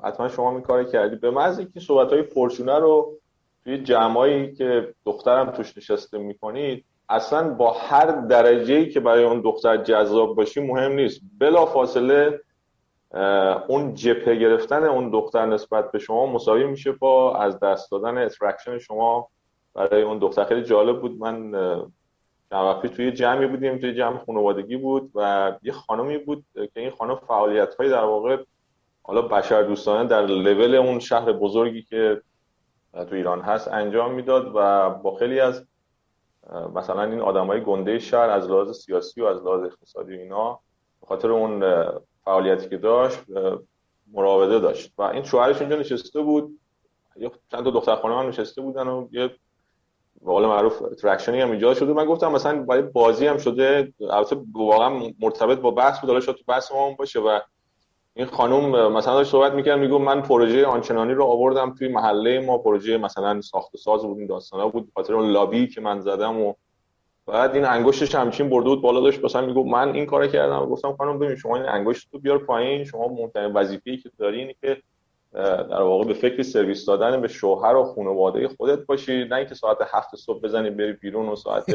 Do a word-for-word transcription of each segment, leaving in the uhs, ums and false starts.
حتما شما این کارو کردی. به محض اینکه صحبت‌های پرچونه رو توی جمعایی که دخترم توش نشسته می‌کنید، اصلا با هر درجه‌ای که برای اون دختر جذاب باشی مهم نیست، بلافاصله اون جبهه گرفتن اون دختر نسبت به شما مساوی میشه با از دست دادن اترکشن شما برای اون دختر. خیلی جالب بود. من چند وقتی توی جمعی بودیم، توی جمع خانوادگی بود و یه خانمی بود که این خانم فعالیت‌های در واقع حالا بشردوستانه در لول اون شهر بزرگی که تو ایران هست انجام میداد و با خیلی از مثلا این آدمای گنده شهر از لحاظ سیاسی و از لحاظ اقتصادی اینا به خاطر اون فعالیتی که داشت مراوده داشت و این شوهرش اینجا نشسته بود، یه چند تا دختر خانم هم نشسته بودن و یه به قول معروف اترکشنی هم ایجاد شده. من گفتم مثلا برای بازی هم شده، البته واقعا مرتبط با بحث بود، حالا شاید تو بحث ما هم باشه. و این خانم مثلا داشت صحبت می‌کرد، میگه من پروژه آنچنانی رو آوردم توی محله ما، پروژه مثلا ساخت و ساز بود، این داستانا بود، به خاطر اون لابی که من زدم و بعد این انگشتش همچین برده بود بالا، داشت مثلا میگه من این کارو کردم. گفتم خانم ببین شما این انگشت رو بیار پایین، شما مهمترین وظیفه‌ای که داری اینه که در واقع به فکر سرویس دادن به شوهر و خانواده خودت باشی، نه اینکه ساعت هفت صبح بزنی بری بیرون و ساعت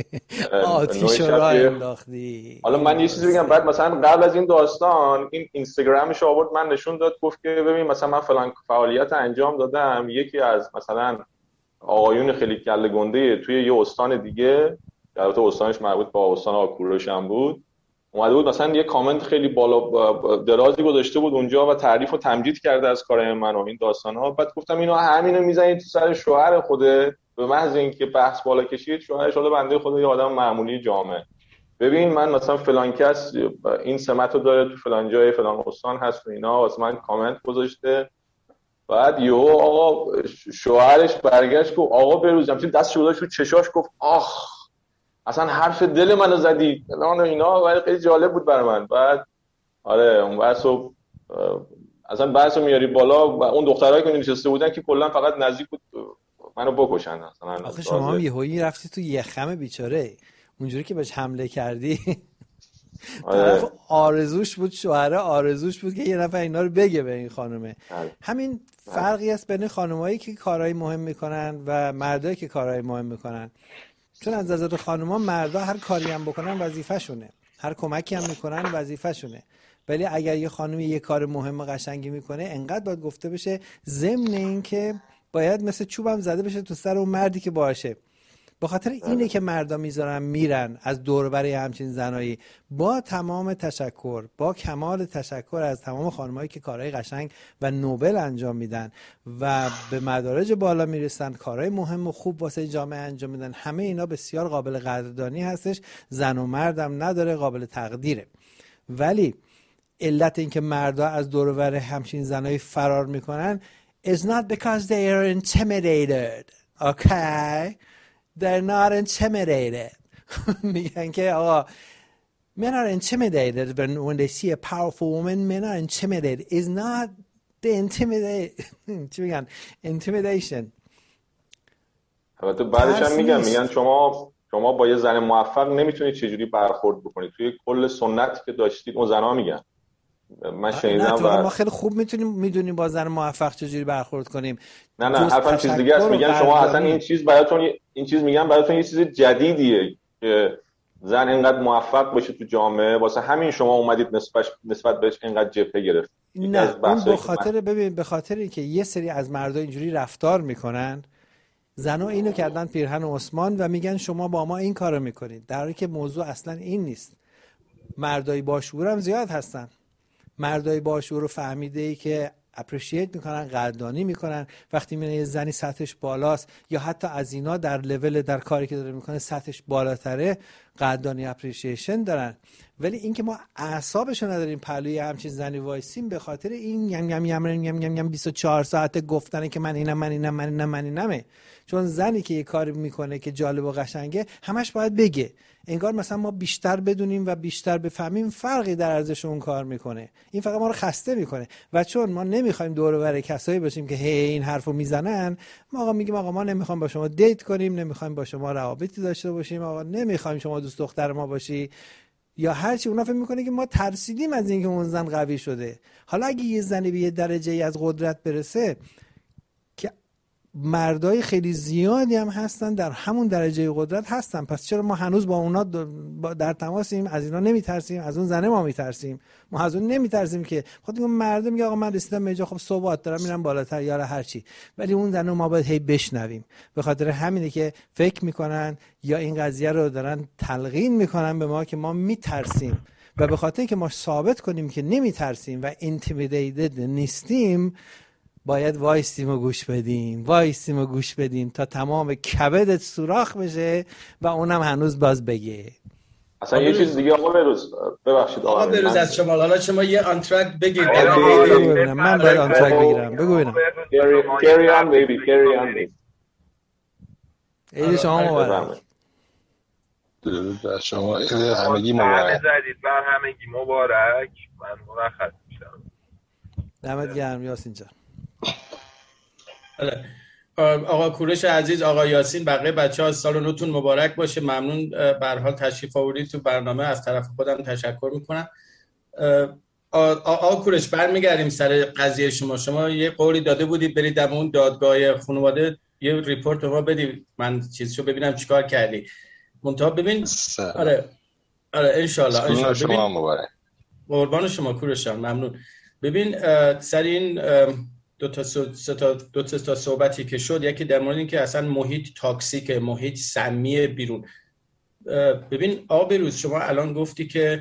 آتیش رو راه انداختی. حالا من یه چیزی بگم، بعد مثلا قبل از این داستان این اینستاگرامش رو آورد من نشون داد، گفت که ببین مثلا من فلان فعالیت انجام دادم، یکی از مثلا آقایون خیلی کله گنده توی یه استان دیگه، البته استانش مربوط به استان آکوروش هم بود، اومده بود مثلا یه کامنت خیلی بالا درازی گذاشته بود اونجا و تعریف و تمجید کرده از کارهای من و این داستانا. بعد گفتم اینو همینو میزنید تو سر شوهر خوده به محض اینکه بحث بالا کشید. شوهرش حالا بنده خدا یه آدم معمولی جامعه، ببین من مثلا فلان کس این سمت رو داره تو فلان جای فلان استان هست و اینا، واسه من کامنت گذاشته. بعد یهو آقا شوهرش برگشت گفت آقا بروز، همین دست شو داشت رو چشاش، گفت آخ اصلا حرف دل منو زدی فلان و اینا. ولی خیلی جالب بود برای من. بعد آره اون بحثو اصلا بحثو میاری بالا و اون دخترایی که نشسته بودن که کلا فقط نزدیک بود منو بکشن. اصلا آخه شما هم یهویی رفتی تو یخم بیچاره، اونجوری که بهش حمله کردی طرف آرزوش بود، شوهر آرزوش بود که یه نفر اینا رو بگه به این خانومه. همین فرقی است بین خانمایی که کارهای مهم میکنن و مردایی که کارهای مهم میکنن. چون از نظر خانم‌ها مردا هر کاری هم بکنن وظیفه شونه، هر کمکی هم میکنن وظیفه شونه. ولی اگر یه خانمی یه کار مهم و قشنگی میکنه انقدر باید گفته بشه، ضمن این که باید مثل چوبم زده بشه تو سر اون مردی که باشه. به خاطر اینه که مردا میذارن میرن از دور و برای همچین زنایی. با تمام تشکر، با کمال تشکر از تمام خانمایی که کارهای قشنگ و نوبل انجام میدن و به مدارج بالا میرسن، کارهای مهم و خوب واسه جامعه انجام میدن، همه اینا بسیار قابل قدردانی هستش. زن و مردم نداره، قابل تقدیره. ولی علت این که مردا از دور و بر همچین زنایی فرار میکنن is not because they are intimidated. Okay? They're not intimidated. میگن که آقا men are intimidated when, when they see a powerful woman. Men are intimidated. It's not the intimidate چی میگن intimidation. البته بعدش هم میگن میگن شما شما با یه زن موفق نمیتونید چجوری برخورد بکنید. توی کل سنتی که داشتید اون زنا میگن، من شنیدم و ما خیلی خوب میتونیم میدونیم با زن موفق چجوری برخورد کنیم. نه نه حرفم چیز دیگه است. میگن شما اصلا این چیز براتون این چیز میگن براتون یه چیز جدیدیه که زن اینقدر موفق باشه تو جامعه، واسه همین شما اومدید نسبت نسبت بهش اینقدر جبهه گرفتید. نه اون به خاطر من... ببین به خاطر اینکه یه سری از مردا اینجوری رفتار میکنن، زنا اینو کردن پیرهن عثمان و میگن شما با ما این کارو میکنید، در حالی که موضوع اصلا این نیست. مردای باشعور هم زیاد هستن، مردای باشعور رو فهمیده ای که اپریشییت میکنن، قدردانی میکنن وقتی میبینن یه زنی سطحش بالاست یا حتی از اینا در لول در کاری که داره میکنه سطحش بالاتره، قدردانی اپریشیشن دارن. ولی اینکه ما اعصابشو نداریم پهلوی همچین زنی وایسیم به خاطر این یم یم یم یم یم یم بیست و چهار ساعت گفتنه که من اینم من اینم من اینم من اینمه. چون زنی که یه کاری میکنه که جالب و قشنگه همش باید بگه، انگار مثلا ما بیشتر بدونیم و بیشتر بفهمیم فرقی در ارزش اون کار میکنه. این فقط ما رو خسته میکنه. و چون ما نمیخوایم دور و بر کسایی باشیم که هی این حرفو میزنن، ما آقا میگیم آقا ما نمیخوایم با شما دیت کنیم، نمیخوایم با شما روابطی داشته باشیم، آقا نمیخوایم شما دوست دختر ما باشی. یا هر چی، اونا فکر میکنه که ما ترسیدیم از اینکه اون زن قوی شده. حالا اگه یه زنی به یه درجه ای از قدرت برسه که مردای خیلی زیادی هم هستن در همون درجه قدرت هستن، پس چرا ما هنوز با اونا در تماسیم؟ از اینا نمیترسیم؟ از اون زنه ما میترسیم؟ ما از اون نمیترسیم که خود اون مرد میگه آقا من رسیدم به اینجا، خب ثبات دارم میرم بالاتر یا هر چی، ولی اون زنه ما باید هی بشنویم. به خاطر همینه که فکر میکنن یا این قضیه رو دارن تلقین میکنن به ما که ما میترسیم، و به خاطر اینکه ما ثابت کنیم که نمیترسیم و اینتیمیدیتد نیستیم، باید وایستیم و گوش بدیم، وایستیم و گوش بدیم تا تمام کبدت سوراخ بشه و اونم هنوز باز بگه. اصلا یه چیز دیگه آقا بروز، ببخشید آقا بروز از شما، حالا شما یه آنترکت بگید. من باید آنترکت بگیرم. بگو ببینم. carry on baby, carry on baby. عید شما مبارک. درود بر شما، همگی مبارک. زدید بر همگی مبارک. من مرخص میشم. دمت گرم یاسین جان. آقا کوروش عزیز، آقا یاسین، بقیه بچه‌ها سال نوتون مبارک باشه. ممنون به هر حال تشریف آوردید تو برنامه، از طرف خودم تشکر میکنم. آقا کوروش برمیگردیم سر قضیه شما. شما یه قولی داده بودید برید در اون دادگاه خانواده یه ریپورت به ما بدید، من چیزشو ببینم چیکار کردی. منتها ببین سر. آره آره ان شاء الله ان شاء الله شما مبارک. قربان شما کوروش جان، ممنون. ببین سر این دو تا سه تا دو تا صحبتی که شد، یکی در مورد اینکه اصلا محیط تاکسیک، محیط سمی بیرون. ببین آقا بروز، شما الان گفتی که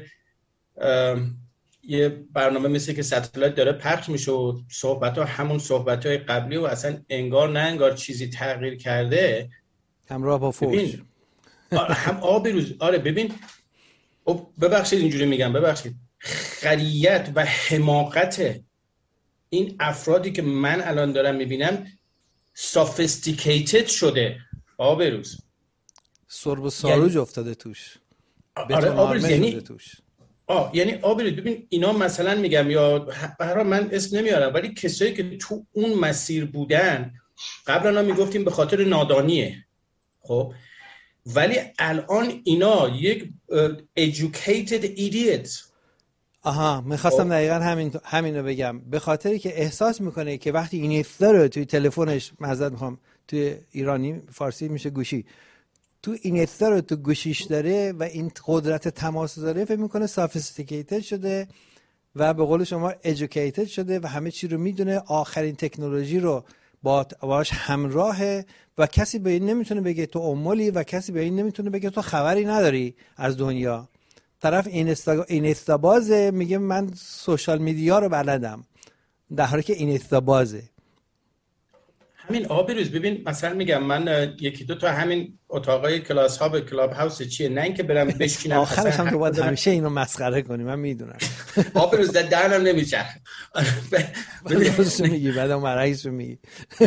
یه برنامه مثل که ستلایت داره پخش میشه و صحبت‌ها همون صحبت‌های قبلی و اصلا انگار نه انگار چیزی تغییر کرده همراه با فوش. هم آقا بروز آره ببین ببخشید اینجوری میگم، ببخشید، خریت و حماقت این افرادی که من الان دارم میبینم sophisticated شده آقا بروز. سرب و ساروج یعنی... افتاده توش. آره آقا بروز یعنی توش. آه یعنی آقا بروز ببین اینا مثلا میگم یا برای من اسم نمیارم، ولی کسایی که تو اون مسیر بودن قبلا میگفتیم به خاطر نادانیه، خب ولی الان اینا یک educated idiot. آها میخواستم دقیقا همین همینو بگم، به خاطری که احساس میکنه که وقتی این رو توی تلفنش، معذرت میخوام توی ایرانی فارسی میشه گوشی، تو این رو تو گوشیش داره و این قدرت تماس داره، فکر میکنه sophisticated شده و به قول شما educated شده و همه چی رو میدونه، آخرین تکنولوژی رو با باش همراهه و کسی به این نمیتونه بگه تو امولی و کسی به این نمیتونه بگه تو خبری نداری از دنیا. طرف اینستا اینستابازه میگه من سوشال میدیا رو بلدم، در حالی که اینستابازه. همین آقا بروز ببین مثلا میگم من یکی دو تا همین اتاقای کلاس ها به کلاب هاوس چیه، نه اینکه برم بشینم آخرش هم تو باید همیشه اینو مسخره کنی، من میدونم. آقا بروز درنم نمیشه. بروز میگی بعدم مرعیس میگی.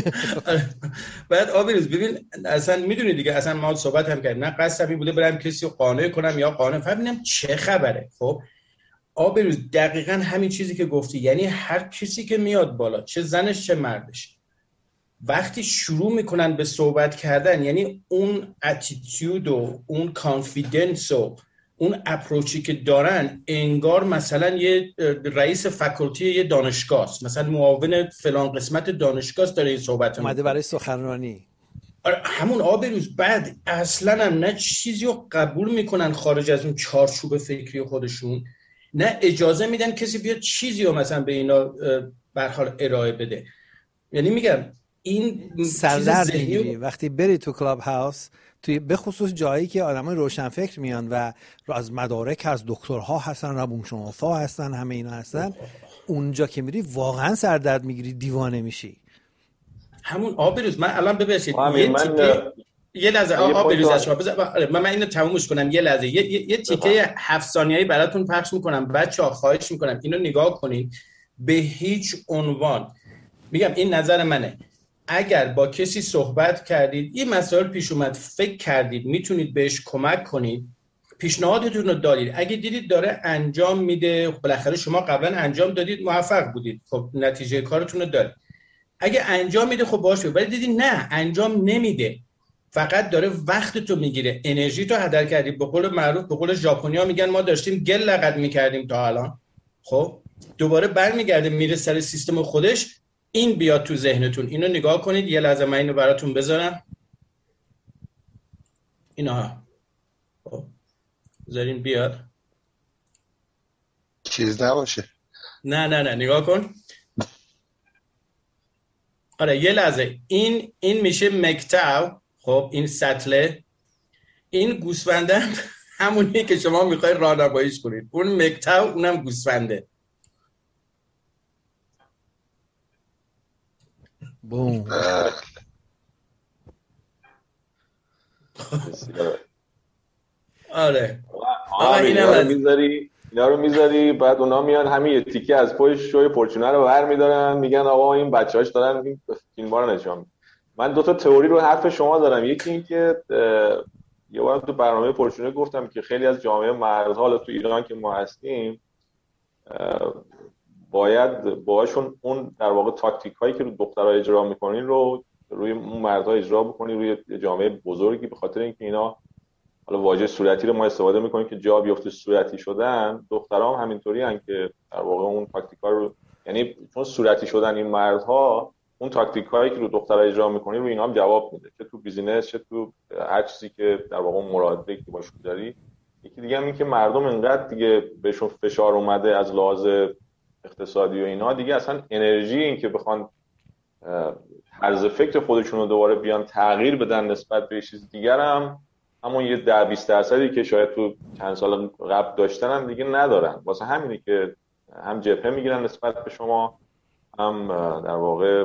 بعد آقا بروز ببین اصلا میدونی دیگه، اصلا ما صحبت هم کردیم، نه قصد این بوده برم کسی رو قانع کنم یا قانع ببینم چه خبره. خب آقا بروز دقیقاً همین چیزی که گفتی، یعنی هر کسی که میاد بالا، چه زنش چه مردش، وقتی شروع میکنن به صحبت کردن، یعنی اون اتیتیود و اون کانفیدنس و اون اپروچی که دارن انگار مثلا یه رئیس فاکولتی یه دانشگاه است، مثلا معاون فلان قسمت دانشگاه است داره این صحبت رو اومده برای سخنرانی. آره همون آب روز. بعد اصلا هم نه چیزی رو قبول میکنن خارج از اون چارچوب فکری خودشون، نه اجازه میدن کسی بیاد چیزی رو مثلا به اینا به هر حال ارائه بده. یعنی میگم این سردرد میگیری وقتی بری تو کلاب هاوس، توی به خصوص جایی که آدمای روشنفکر میان و از مدارک از دکترها هستن، روانشناسا هستن، همه اینا هستن، اونجا که میری واقعا سردرد میگیری، دیوانه میشی. همون آبروز من الان ببخشید یه تیکه یه لحظه آبروز از شما بذار من اینو تمومش کنم، یه لحظه یه, یه, یه تیکه هفت ثانیه‌ای براتون پخش میکنم. بچه‌ها خواهش میکنم اینو نگاه کنین. به هیچ عنوان میگم این نظر منه، اگر با کسی صحبت کردید این مسائل پیش اومد، فکر کردید میتونید بهش کمک کنید، پیشنهادتون رو دارید، اگه دیدید داره انجام میده، بالاخره شما قبلا انجام دادید موفق بودید، خب نتیجه کارتون رو دارید، اگه انجام میده خب باشه، ولی دیدید نه انجام نمیده، فقط داره وقت تو میگیره، انرژی تو هدر کردی. به قول معروف، به قول ژاپنیا میگن ما داشتیم گل لقد میکردیم تا الان. خب دوباره برمیگرده میره سر سیستم خودش. این بیاد تو ذهنتون، اینو نگاه کنید. یه لحظه من اینو براتون بذارم. اینا خب بذارین بیاد. چیز نباشه. نه نه نه نگاه کن. آره یه لحظه. این این میشه مکتاو. خب این سطله، این گوسفنده همونیه که شما میخواید راهنماییش کنید. اون مکتاو اونم گوسفنده. بوم. آره آره اینا رو میذاری اینا رو میذاری بعد اونا میان همین یه تیکه از پشت شوی فورچونا رو برمی‌دارن میگن آقا این بچه‌هاش دارن این فیلم‌ها رو نشون. من دو تا تئوری رو حرف شما دارم. یکی این که یه بار تو برنامه فورچونا گفتم که خیلی از جامعه مردها حالا تو ایران که ما هستیم باید باهاشون اون در واقع تاکتیک هایی که رو دخترها اجرا میکنین رو روی اون مردها اجرا بکنین روی جامعه بزرگی، به خاطر اینکه اینا حالا واژه صورتی رو ما استفاده میکنیم که جا بیفته صورتی شدن. دخترها هم همینطوری ان که در واقع اون تاکتیک ها رو، یعنی چون صورتی شدن این مردها، اون تاکتیک هایی که رو دخترها اجرا میکنین رو اینا هم جواب میده، چه تو بیزینس چه تو هر چیزی که در واقع مراوده که باشون داری. یکی دیگه هم این که مردم انقدر دیگه بهشون فشار اومده از لحاظ اقتصادی و اینا، دیگه اصلا انرژی این که بخوان طرز فکر خودشون رو دوباره بیان تغییر بدن نسبت به چیز دیگر هم همون یه ده بیست درصدی که شاید تو چند سال قبل داشتن هم دیگه ندارن. واسه همینه که هم جبهه میگیرن نسبت به شما، هم در واقع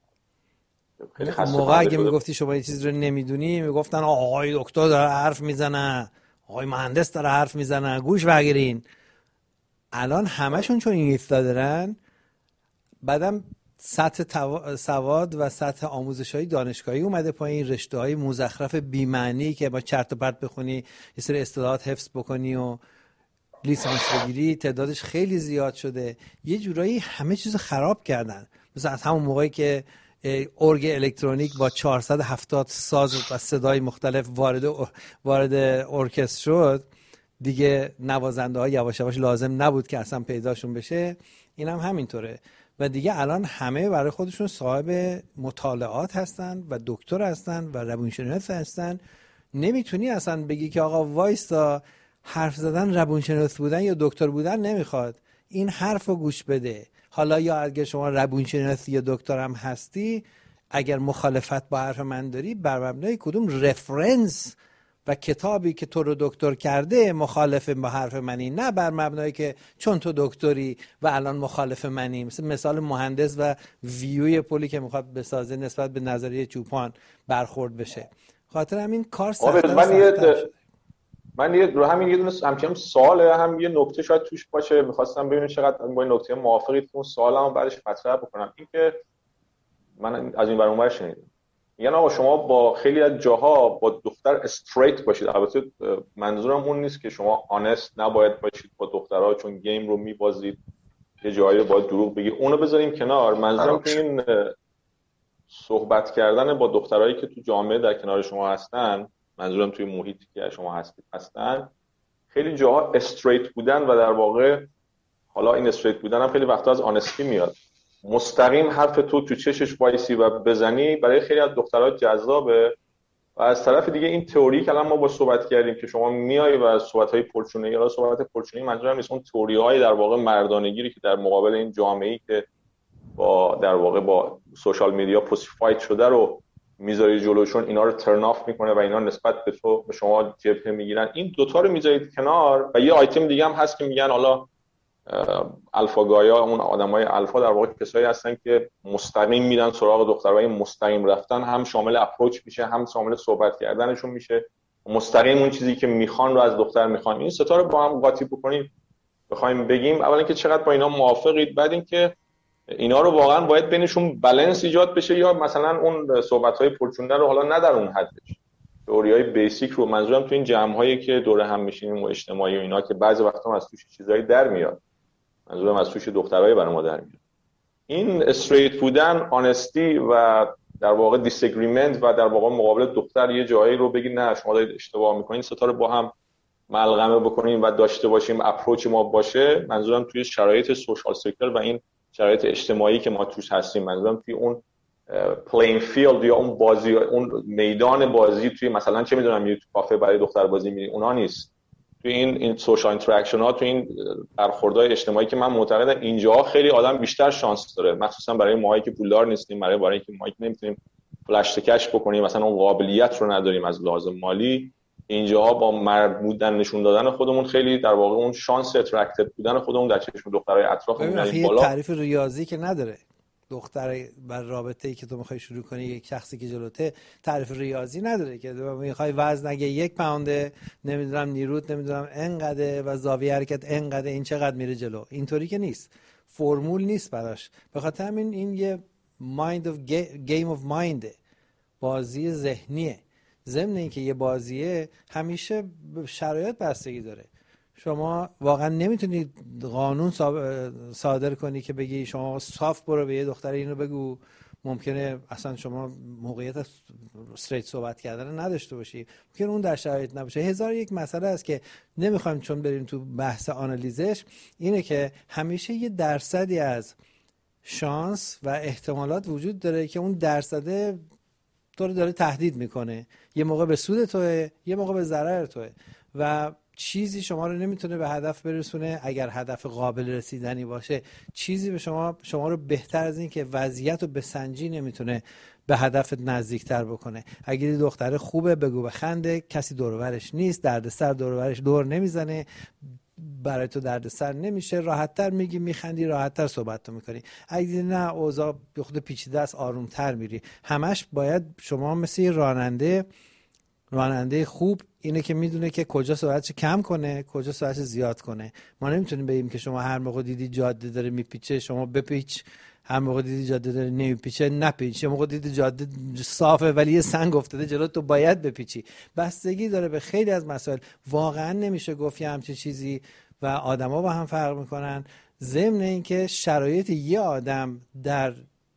خیلی موقع اگه میگفتی شما یه چیز رو نمیدونی میگفتن آقای دکتر داره حرف میزنه، آقای مهندس داره حرف میزنه، گوش بگیرین. الان همشون چون انگلیسی دارن، بعدم سطح تو... سواد و سطح آموزش‌های دانشگاهی اومده پایین، رشته‌های مزخرف بی‌معنی که با چرت و پرت بخونی یه سری اصطلاحات حفظ بکنی و لیسانس بگیری تعدادش خیلی زیاد شده. یه جورایی همه چیز خراب کردن. مثلا از همون موقعی که ارگ الکترونیک با چهارصد و هفتاد ساز و صدای مختلف وارد وارد ارکستر شد، دیگه نوازنده ها یواش یواش لازم نبود که اصلا پیداشون بشه. این هم همینطوره و دیگه الان همه برای خودشون صاحب مطالعات هستن و دکتر هستن و روانشناس هستن. نمیتونی اصلا بگی که آقا وایستا، حرف زدن روانشناس بودن یا دکتر بودن نمیخواد، این حرفو گوش بده. حالا یا اگر شما روانشناس یا دکتر هم هستی، اگر مخالفت با حرف من داری، بر مبنای کدوم رفرنس و کتابی که تو رو دکتر کرده مخالف با حرف منی، نه بر مبنای که چون تو دکتری و الان مخالف منی. مثل مثال مهندس و ویوی پلی که میخواد بسازه نسبت به نظریه چوپان برخورد بشه. خاطر همین کار سخت‌تر من یه شده. من یه رو همین یه دونه همچنین سواله، هم یه نکته شاید توش باشه، می‌خواستم ببینم چقدر با این نکته موافقید که اون سوالمو بعدش مطرح بکنم. این که من از این ور اونور شنیدم یعنی آقا شما با خیلی از جاها با دختر استریت باشید. البته منظورم اون نیست که شما آنست نباید باشید با دخترها چون گیم رو میبازید، یه جایی رو باید دروغ بگید، اونو بذاریم کنار. منظورم که این صحبت کردن با دخترایی که تو جامعه در کنار شما هستن، منظورم توی محیطی که شما هستید هستن، خیلی جاها استریت بودن و در واقع حالا این استریت بودن هم خیلی وقتا از آنستی میاد. مستقیم حرف تو تو چشش وایسی و بزنی برای خیلی از دخترها جذابه. و از طرف دیگه این تئوری که الان ما با صحبت کردیم که شما میای و صحبت‌های پرچونه‌ای، یا صحبت پرچونه‌ای منظورم نیست، اون تئوری‌های در واقع مردانگی که در مقابل این جامعه‌ای که با در واقع با سوشال میدیا پوسیفاید شده رو میذاری جلوشون، اینا رو ترن آف میکنه و اینا نسبت به تو به شما جبهه میگیرن. این دوتا رو میذارید کنار و یه آیتم دیگه هم هست که میگن حالا الفا گایا، اون آدمای الفا در واقع کسایی هستن که مستقیم میرن سراغ دخترها. این مستقیم رفتن هم شامل اپروچ میشه، هم شامل صحبت کردنشون میشه. مستقیم اون چیزی که میخوان رو از دختر میخوان. این ستا رو با هم قاطی بکنیم بخوایم بگیم اولا که چقدر با اینا موافقید، بعد اینکه اینا رو واقعا باید بینشون بالانس ایجاد بشه، یا مثلا اون صحبت‌های پرچونده رو حالا نه در اون حدش، تئوریای بیسیک رو. منظورم تو این جمع‌هایی که دور هم میشینیم و اجتماعی و اینا که بعضی وقتا از توش چیزایی در میاد، منظورم از توش دخترای برای ما در میاد. این استریت بودن، آنستی و در واقع دیسگریمنت و در واقع مقابل دختر یه جایی رو بگید نه شما دارید اشتباه میکنین، ستا رو با هم ملغمه بکنیم و داشته باشیم اپروچ ما باشه. منظورم توی شرایط سوشال سیکل و این شرایط اجتماعی که ما توش هستیم، منظورم توی اون پلین فیلد یا اون بازی، اون میدان بازی توی مثلا چه میدونم یه کافه برای دختر بازی میرین، اونا نیست. توی این این سوشال اینتراکشن ها، توی این برخوردهای اجتماعی که من معتقدم اینجا خیلی آدم بیشتر شانس داره، مخصوصا برای ماهایی که پولدار نیستیم، برای برای اینکه ماهایی که نمیتونیم فلش کش بکنیم، مثلا اون قابلیت رو نداریم از لحاظ مالی، اینجاها با مرد بودن نشون دادن خودمون خیلی در واقع اون شانس اترکتد بودن خودمون در چشم دخترای اطرافمون میاریم بالا. تعریف ریاضی که نداره دختر بر رابطه‌ای که تو میخوای شروع کنی، یک شخصی که جلوته تعریف ریاضی نداره که میخوای وزن اگه یک پونده نمیدونم نیروت نمیدونم انقدر و زاویه حرکت انقدر، این چقدر میره جلو، اینطوری که نیست، فرمول نیست براش. به خاطر همین این یه مایند اف گیم اف مایند، بازی ذهنیه. ضمن اینکه یه بازیه همیشه شرایط بستگی داره. شما واقعا نمیتونید قانون صادر کنی که بگی شما صاف برو به یه دختر اینو بگو، ممکنه اصلا شما موقعیت استریت صحبت کردن نداشته باشی، ممکنه اون در شرایط نباشه. هزار یک مسئله است که نمیخوایم چون بریم تو بحث آنالیزش، اینه که همیشه یه درصدی از شانس و احتمالات وجود داره که اون درصده تو رو داره تهدید میکنه، یه موقع به سود توه، یه موقع به ضرر توه و چیزی شما رو نمیتونه به هدف برسونه. اگر هدف قابل رسیدنی باشه، چیزی به شما شما رو بهتر از این که وضعیت رو بسنجی نمیتونه به هدفت نزدیکتر بکنه. اگر دختر خوبه بگو بخنده، کسی دور و برش نیست، دردسر دور و برش دور نمیزنه، برای تو دردسر نمیشه، راحت‌تر میگی میخندی، راحت‌تر صحبت تو میکنی. اگه نه اوضاع به خود پیچیده است، آرومتر میری. همش باید شما مثل راننده راننده خوب اینه که میدونه که کجا سرعتش کم کنه، کجا سرعتش زیاد کنه. ما نمیتونیم بگیم که شما هر موقع دیدی جاده داره میپیچه شما بپیچ، هر موقع دیدی جاده داره نمیپیچه نپیچ، هر موقع دیدی جاده صافه ولی یه سنگ افتاده جلو تو باید بپیچی. بستگی داره به خیلی از مسائل. واقعا نمیشه گفت یه همچین چیزی و آدما با هم فرق میکنن. ضمن اینکه شرایط یه آدم در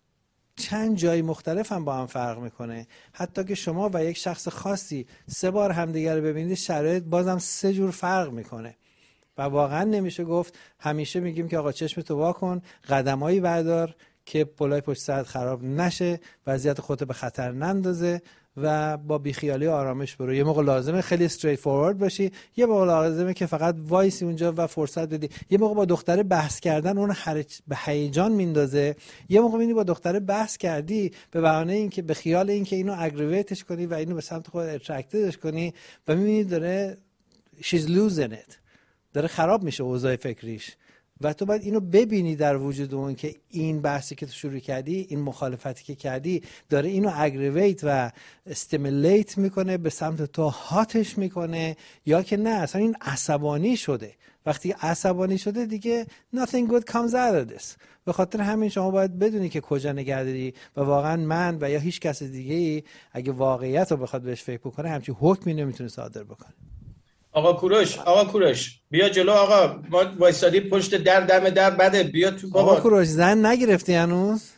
چند جای مختلف هم با هم فرق میکنه. حتی که شما و یک شخص خاصی سه بار همدیگر رو ببینید، شرایط بازم سه جور فرق میکنه و واقعا نمیشه گفت. همیشه میگیم که آقا چشمتو وا کن، قدمایی بردار که پلای پشت سرت خراب نشه، وضعیت خودت به خطر نندازه و با بیخیالی آرامش برو. یه موقع لازمه خیلی استریت فوروارد باشی، یه موقع لازمه که فقط وایسی اونجا و فرصت بدی. یه موقع با دختره بحث کردن اون حرج... به هیجان میندازه، یه موقع میبینی با دختره بحث کردی به بهانه اینکه به خیال اینکه اینو اگریویتش کنی و اینو به سمت خودت اترکتدش کنی و میبینی داره she's losing it، داره خراب میشه اوضاع فکریش و تو باید اینو ببینی در وجود اون که این بحثی که تو شروع کردی، این مخالفتی که کردی داره اینو اگریویت و استیمولیت میکنه، به سمت تو هاتش میکنه، یا که نه اصلا این عصبانی شده. وقتی عصبانی شده دیگه nothing good comes out of this. به خاطر همین شما باید بدونی که کجا نگه داری و واقعا من و یا هیچ کس دیگه ای اگه واقعیت رو بخواد بهش فکر بکنه همچین حکمی نمیتونه صادر بکنه. آقا کوروش آقا کوروش بیا جلو. آقا ما وایسادی پشت در دم در بده، بیا تو بابا. آقا کوروش زن نگرفتی هنوز؟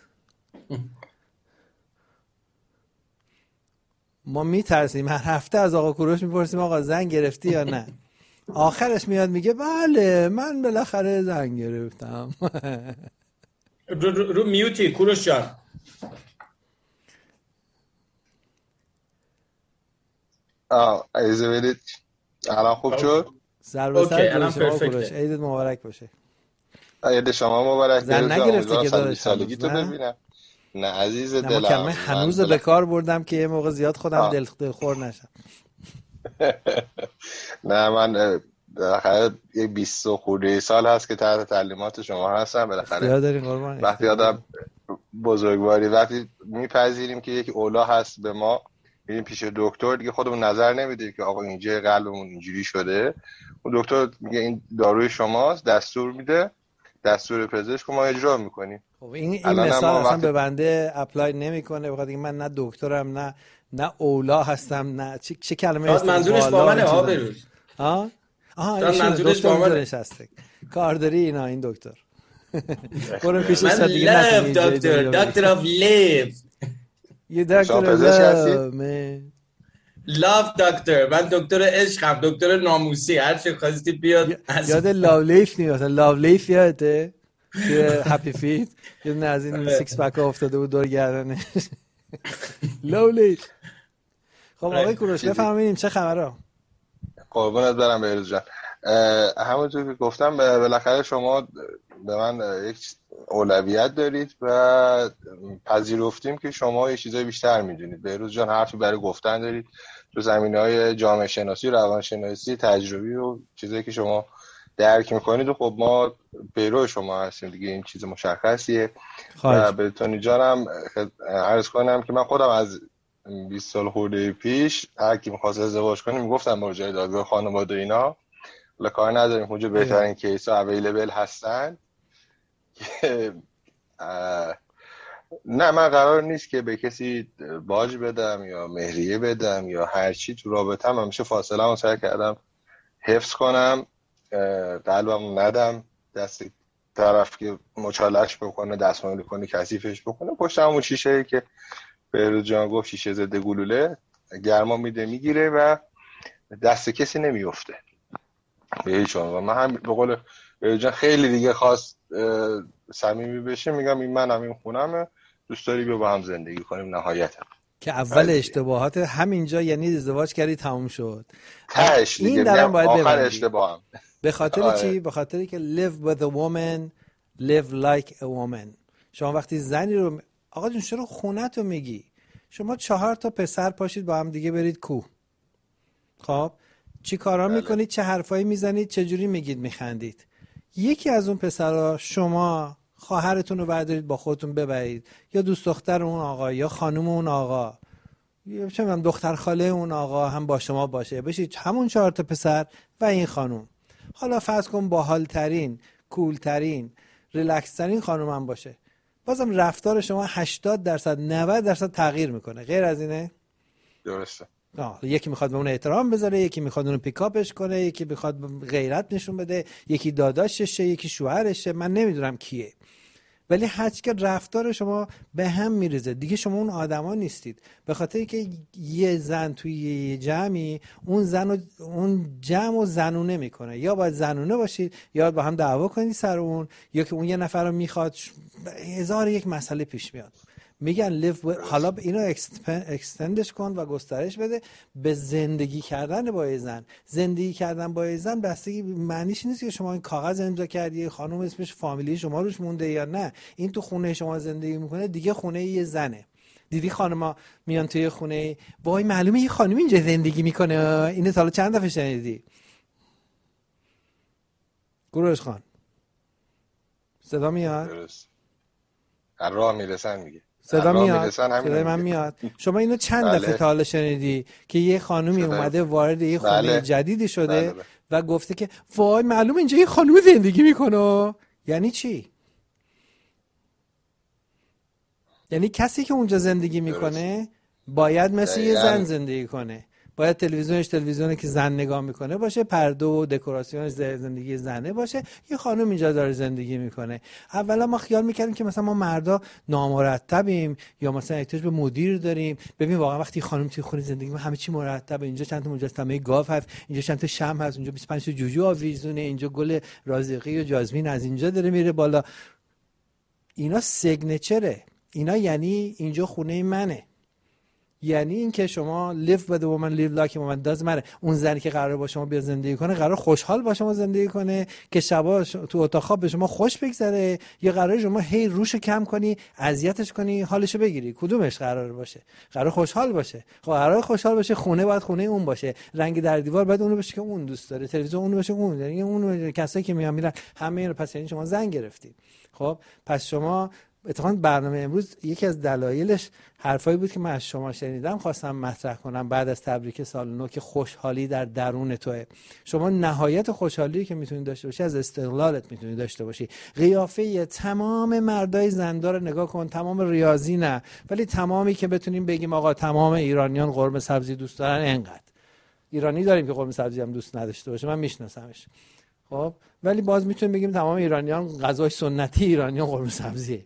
ما میترسیم هر هفته از آقا کوروش میپرسیم آقا زن گرفتی یا نه. آخرش میاد میگه بله من بالاخره زن گرفتم. رو, رو, رو میوتی کوروش جان. آه ایزه بدید الان خوب شد؟ سر به سر شما کوروش، عیدت مبارک باشه. عید شما مبارک. زن نگرفتی که داداش سالگی تو ببینم. نه عزیز دلم. من کلمه هنوز به کار بردم که یه موقع زیاد خودم دل دلخور نشم. نه من بالاخره یک بیست خورده سال هست که تحت تعلیمات شما هستم. بالاخره وقتی آدم بزرگواری وقتی میپذیریم که یک اولا هست به ما، میریم پیش دکتر دیگه خودمون نظر نمیدیم که آقا اینجا قلبمون اینجوری شده. اون دکتر میگه این داروی شماست، دستور میده، دستور پزشک ما اجرا میکنیم. خب این این مثال اصلا به بنده اپلای نمیکنه، بخاطر اینکه من نه دکترم نه نه اولا هستم نه چه, چه کلمه است. منظورش با منه ها بروز. ها آها منظورش با منه نشسته کارداری اینا این دکتر. برو پیش من لب دکتر دکتر اف لیف. یه دکتر لو لاف دکتر، من دکتر عشقم، دکتر ناموسی، هر چی خواستی بیاد. یاد لاولیف نیست، لاولیف یادته که هپی فیت یه دونه از این سیکس پک افتاده بود دور گردنش. لاولیف. خب آقای کوروش بفهمیم چه خبره؟ قربونت برم بهروز جان. همونطور که گفتم بالاخره شما به من یک اولویت دارید و پذیرفتیم که شما یه چیزای بیشتر میدونید. بهروز جان حرفی برای گفتن دارید تو زمینه‌های جامعه شناسی، روانشناسی، تجربی و چیزایی که شما درک میکنید و خب ما پیرو شما هستیم دیگه، این چیز مشخصیه. و به تونی جانم عرض کنم که من خودم از بیست سال خورده پیش هر کی می‌خواست ازدواج کنه میگفتم مراجعه دادگاه خانواده اینا، ولی کار نداریم اونجا بهترین کیس‌ها اویلیبل هستن که نه من قرار نیست که به کسی باج بدم یا مهریه بدم یا هر چی تو رابطه‌ام. همیشه فاصله‌مو سعی کردم حفظ کنم، قلبمو ندم دست طرف که مچالش بکنه، دستمالی کنه، کثیفش بکنه. پشت همون شیشه‌ای که بهروز جان گفت شیشه ضد گلوله گرما میده میگیره و دست کسی نمیفته به هیچ عنوان. و من هم به قول بهروز جان خیلی دیگه خواست صمیمی بشه میگم این منم این خونمه، دوست داری بیا با هم زندگی کنیم نهایتا. که اول اشتباهات همینجا یعنی ازدواج کردی تموم شد. تاش این درم باید آخر اشتباهم. به خاطر چی؟ به خاطری که live with a woman live like a woman. شما وقتی زنی رو آقا جون چرا خونت رو میگی؟ شما چهار تا پسر پاشید با هم دیگه برید کوه. خب چی کارا میکنید؟ چه حرفایی میزنید؟ چه جوری میگید میخندید؟ یکی از اون پسرها شما خواهرتون رو بردارید با خودتون ببرید، یا دوست دختر اون آقا یا خانم اون آقا یا چه میدونم دختر خاله اون آقا هم با شما باشه، بشید همون چهار تا پسر و این خانم. حالا فرض کن باحال ترین، کول ترین، ریلکس ترین خانم هم باشه، بازم رفتار شما هشتاد درصد نود درصد تغییر میکنه. غیر از اینه؟ درسته. آه. یکی میخواد به اون احترام بذاره، یکی میخواد اون پیکاپش کنه، یکی میخواد غیرت نشون بده، یکی داداششه، یکی شوهرشه، من نمیدونم کیه. ولی هرچی که رفتار شما به هم میریزه دیگه شما اون آدما نیستید. به خاطر اینکه یه زن توی یه جمعی اون زن و اون جمع و زنونه میکنه، یا باید زنونه باشید یا با هم دعوا کنید سر اون، یا که اون یه نفر رو میخواد، هزار یک مسئله پیش میاد. میگن live with... حالا اینو اکستندش کن و گسترش بده به زندگی کردن با یه زن. زندگی کردن با یه زن بستگی معنیش نیست که شما این کاغذ امضا کردی خانم اسمش فامیلی شما روش مونده یا نه، این تو خونه شما زندگی میکنه دیگه خونه یه زنه. دیدی خانما میان توی خونه وای معلومه یه خانم اینجا زندگی میکنه، اینو تا حالا چند دفعه شنیدی؟ گروش خان صدا میاد؟ درست. هر راه میرسن میگه صدا میاد؟ صدای من میاد؟ شما اینو چند بله. دفعه تا حالا شنیدی که یه خانومی اومده وارد یه خونه بله. جدیدی شده بله بله. و گفته که وای معلومه اینجا یه خانوم زندگی میکنه؟ یعنی چی؟ یعنی کسی که اونجا زندگی میکنه درست. باید مثل یه زن زندگی کنه، باید تلویزیونش تلویزیونی که زن نگاه میکنه باشه، پرده و دکوراسیونش زندگی زنه باشه، یه خانم اینجا داره زندگی میکنه. اولا ما خیال میکردیم که مثلا ما مردا نامرتبیم یا مثلا احتیاج به مدیر داریم. ببین واقعا وقتی خانم توی خونه زندگی میکنه همه چی مرتبه، اینجا چند تا مجسمه گاو هست، اینجا چند تا شمع هست، اینجا بیست و پنج تا جوجو آویزونه، اینجا گل رازقی و جاسمین از اینجا داره میره بالا. اینا سیگنچره، اینا یعنی اینجا خونه منه. یعنی این که شما live with a woman live like a woman doesn't matter. اون زنی که قرار با شما بیا زندگی کنه قرار خوشحال با شما زندگی کنه که شبا تو اتاق خواب به شما خوش بگذره، یا قرار شما هی روشو کم کنی، اذیتش کنی، حالشو بگیری؟ کدومش قرار باشه؟ قرار خوشحال باشه. خب قرار خوشحال باشه خونه باید خونه اون باشه، رنگ در دیوار باید اونو باشه که اون دوست داره، تلویزیون اونو باشه اون، یعنی اون کسایی که میان میرن همه رو پس یعنی شما زن گرفتید. خب پس شما اتفاقاً برنامه امروز یکی از دلایلش حرفایی بود که من از شما شنیدم خواستم مطرح کنم بعد از تبریک سال نو که خوشحالی در درون توئه. شما نهایت خوشحالی که میتونید داشته باشی از استقلالت میتونید داشته باشی. قیافه تمام مردای زندار رو نگاه کن، تمام ریاضی نه ولی تمامی که بتونیم بگیم آقا تمام ایرانیان قرمه سبزی دوست دارن، انقدر ایرانی داریم که قرمه سبزی هم دوست نداشته باشه، من میشناسمش. خب ولی باز میتونیم بگیم تمام ایرانیان غذای سنتی ایرانیان قرمه سبزیه.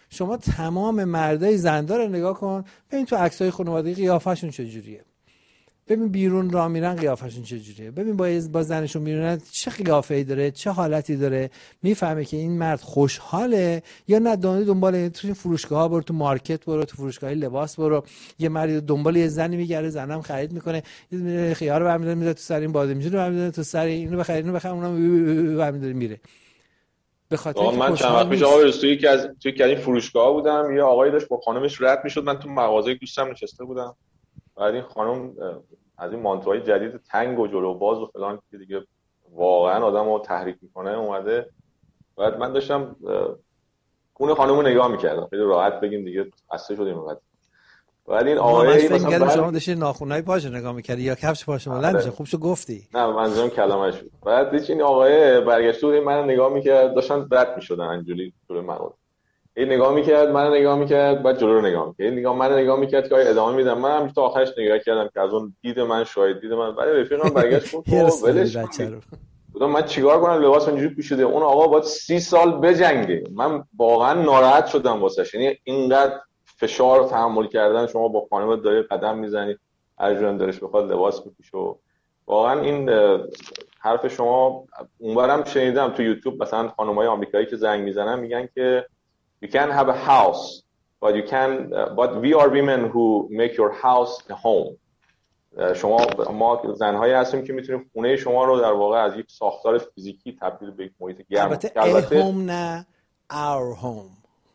شما تمام مردای زندار رو نگاه کن، ببین تو عکسای خانوادگی قیافشون چجوریه، ببین بیرون راه میرن قیافشون چجوریه، ببین با با زنشون میرن چه قیافه‌ای داره، چه حالتی داره، میفهمه که این مرد خوشحاله یا نه. دنبال تو فروشگاه‌ها برو، تو مارکت برو، تو فروشگاه لباس برو، یه مرد دنبال یه زنی میگره، زنم خرید میکنه، میره خیار رو برمی‌داره میذاره تو سر این بادمجون رو برمی‌داره تو سر اینو بخره اینو بخره اونم برمی‌داره میره. به خاطر من چند وقت پیش آقا توی یکی از توی یکی از این فروشگاه‌ها بودم، یه آقایی داشت با خانمش رد میشد، من تو مغازه دوستم نشسته بودم، بعد این خانم از این مانتوهای جدید تنگ و جلو باز و فلان که دیگه واقعا آدمو تحریک میکنه اومده، بعد من داشتم اون خانمو نگاه میکردم، خیلی راحت بگیم دیگه خسته شدیم اونقدر. بعد این آقای مثلا بعد... شما داشتید ناخنای پاش نگاه میکردی یا کفش پاش بلند؟ خوبشو گفتی. نه منظورم کلمش بود. بعد این آقای برگشت بود من نگاه میکرد، داشتن رد میشدن انجوری جلوی مغازه، این نگاه میکرد من نگاه میکرد، بعد جلو رو نگاه میکرد، این نگاه من نگاه میکرد که آیا ادامه میدم. من هم تا آخرش نگاه کردم که از اون دید من شاید دید من. بعد رفیقم برگشت گفت ولش کن، گفتم من چیکار کنم لباس اونجوری پوشیده، اون آقا باید سی سال بجنگه. من واقعا ناراحت شدم واسش، یعنی اینقدر فشار رو تحمل کردن، شما با خانم داری قدم میزنی هر جور دلش بخواد لباس بپوشه. واقعا این حرف شما اونورم شنیدم تو یوتیوب، مثلا خانم‌های آمریکایی که زنگ میزنن میگن که you can have a house but you can uh, but we are women who make your house a home. شما ما زن‌هایی هستیم که میتونیم خونه شما رو در واقع از یک ساختار فیزیکی تبدیل به یک محیط گرم. البته a home نه our home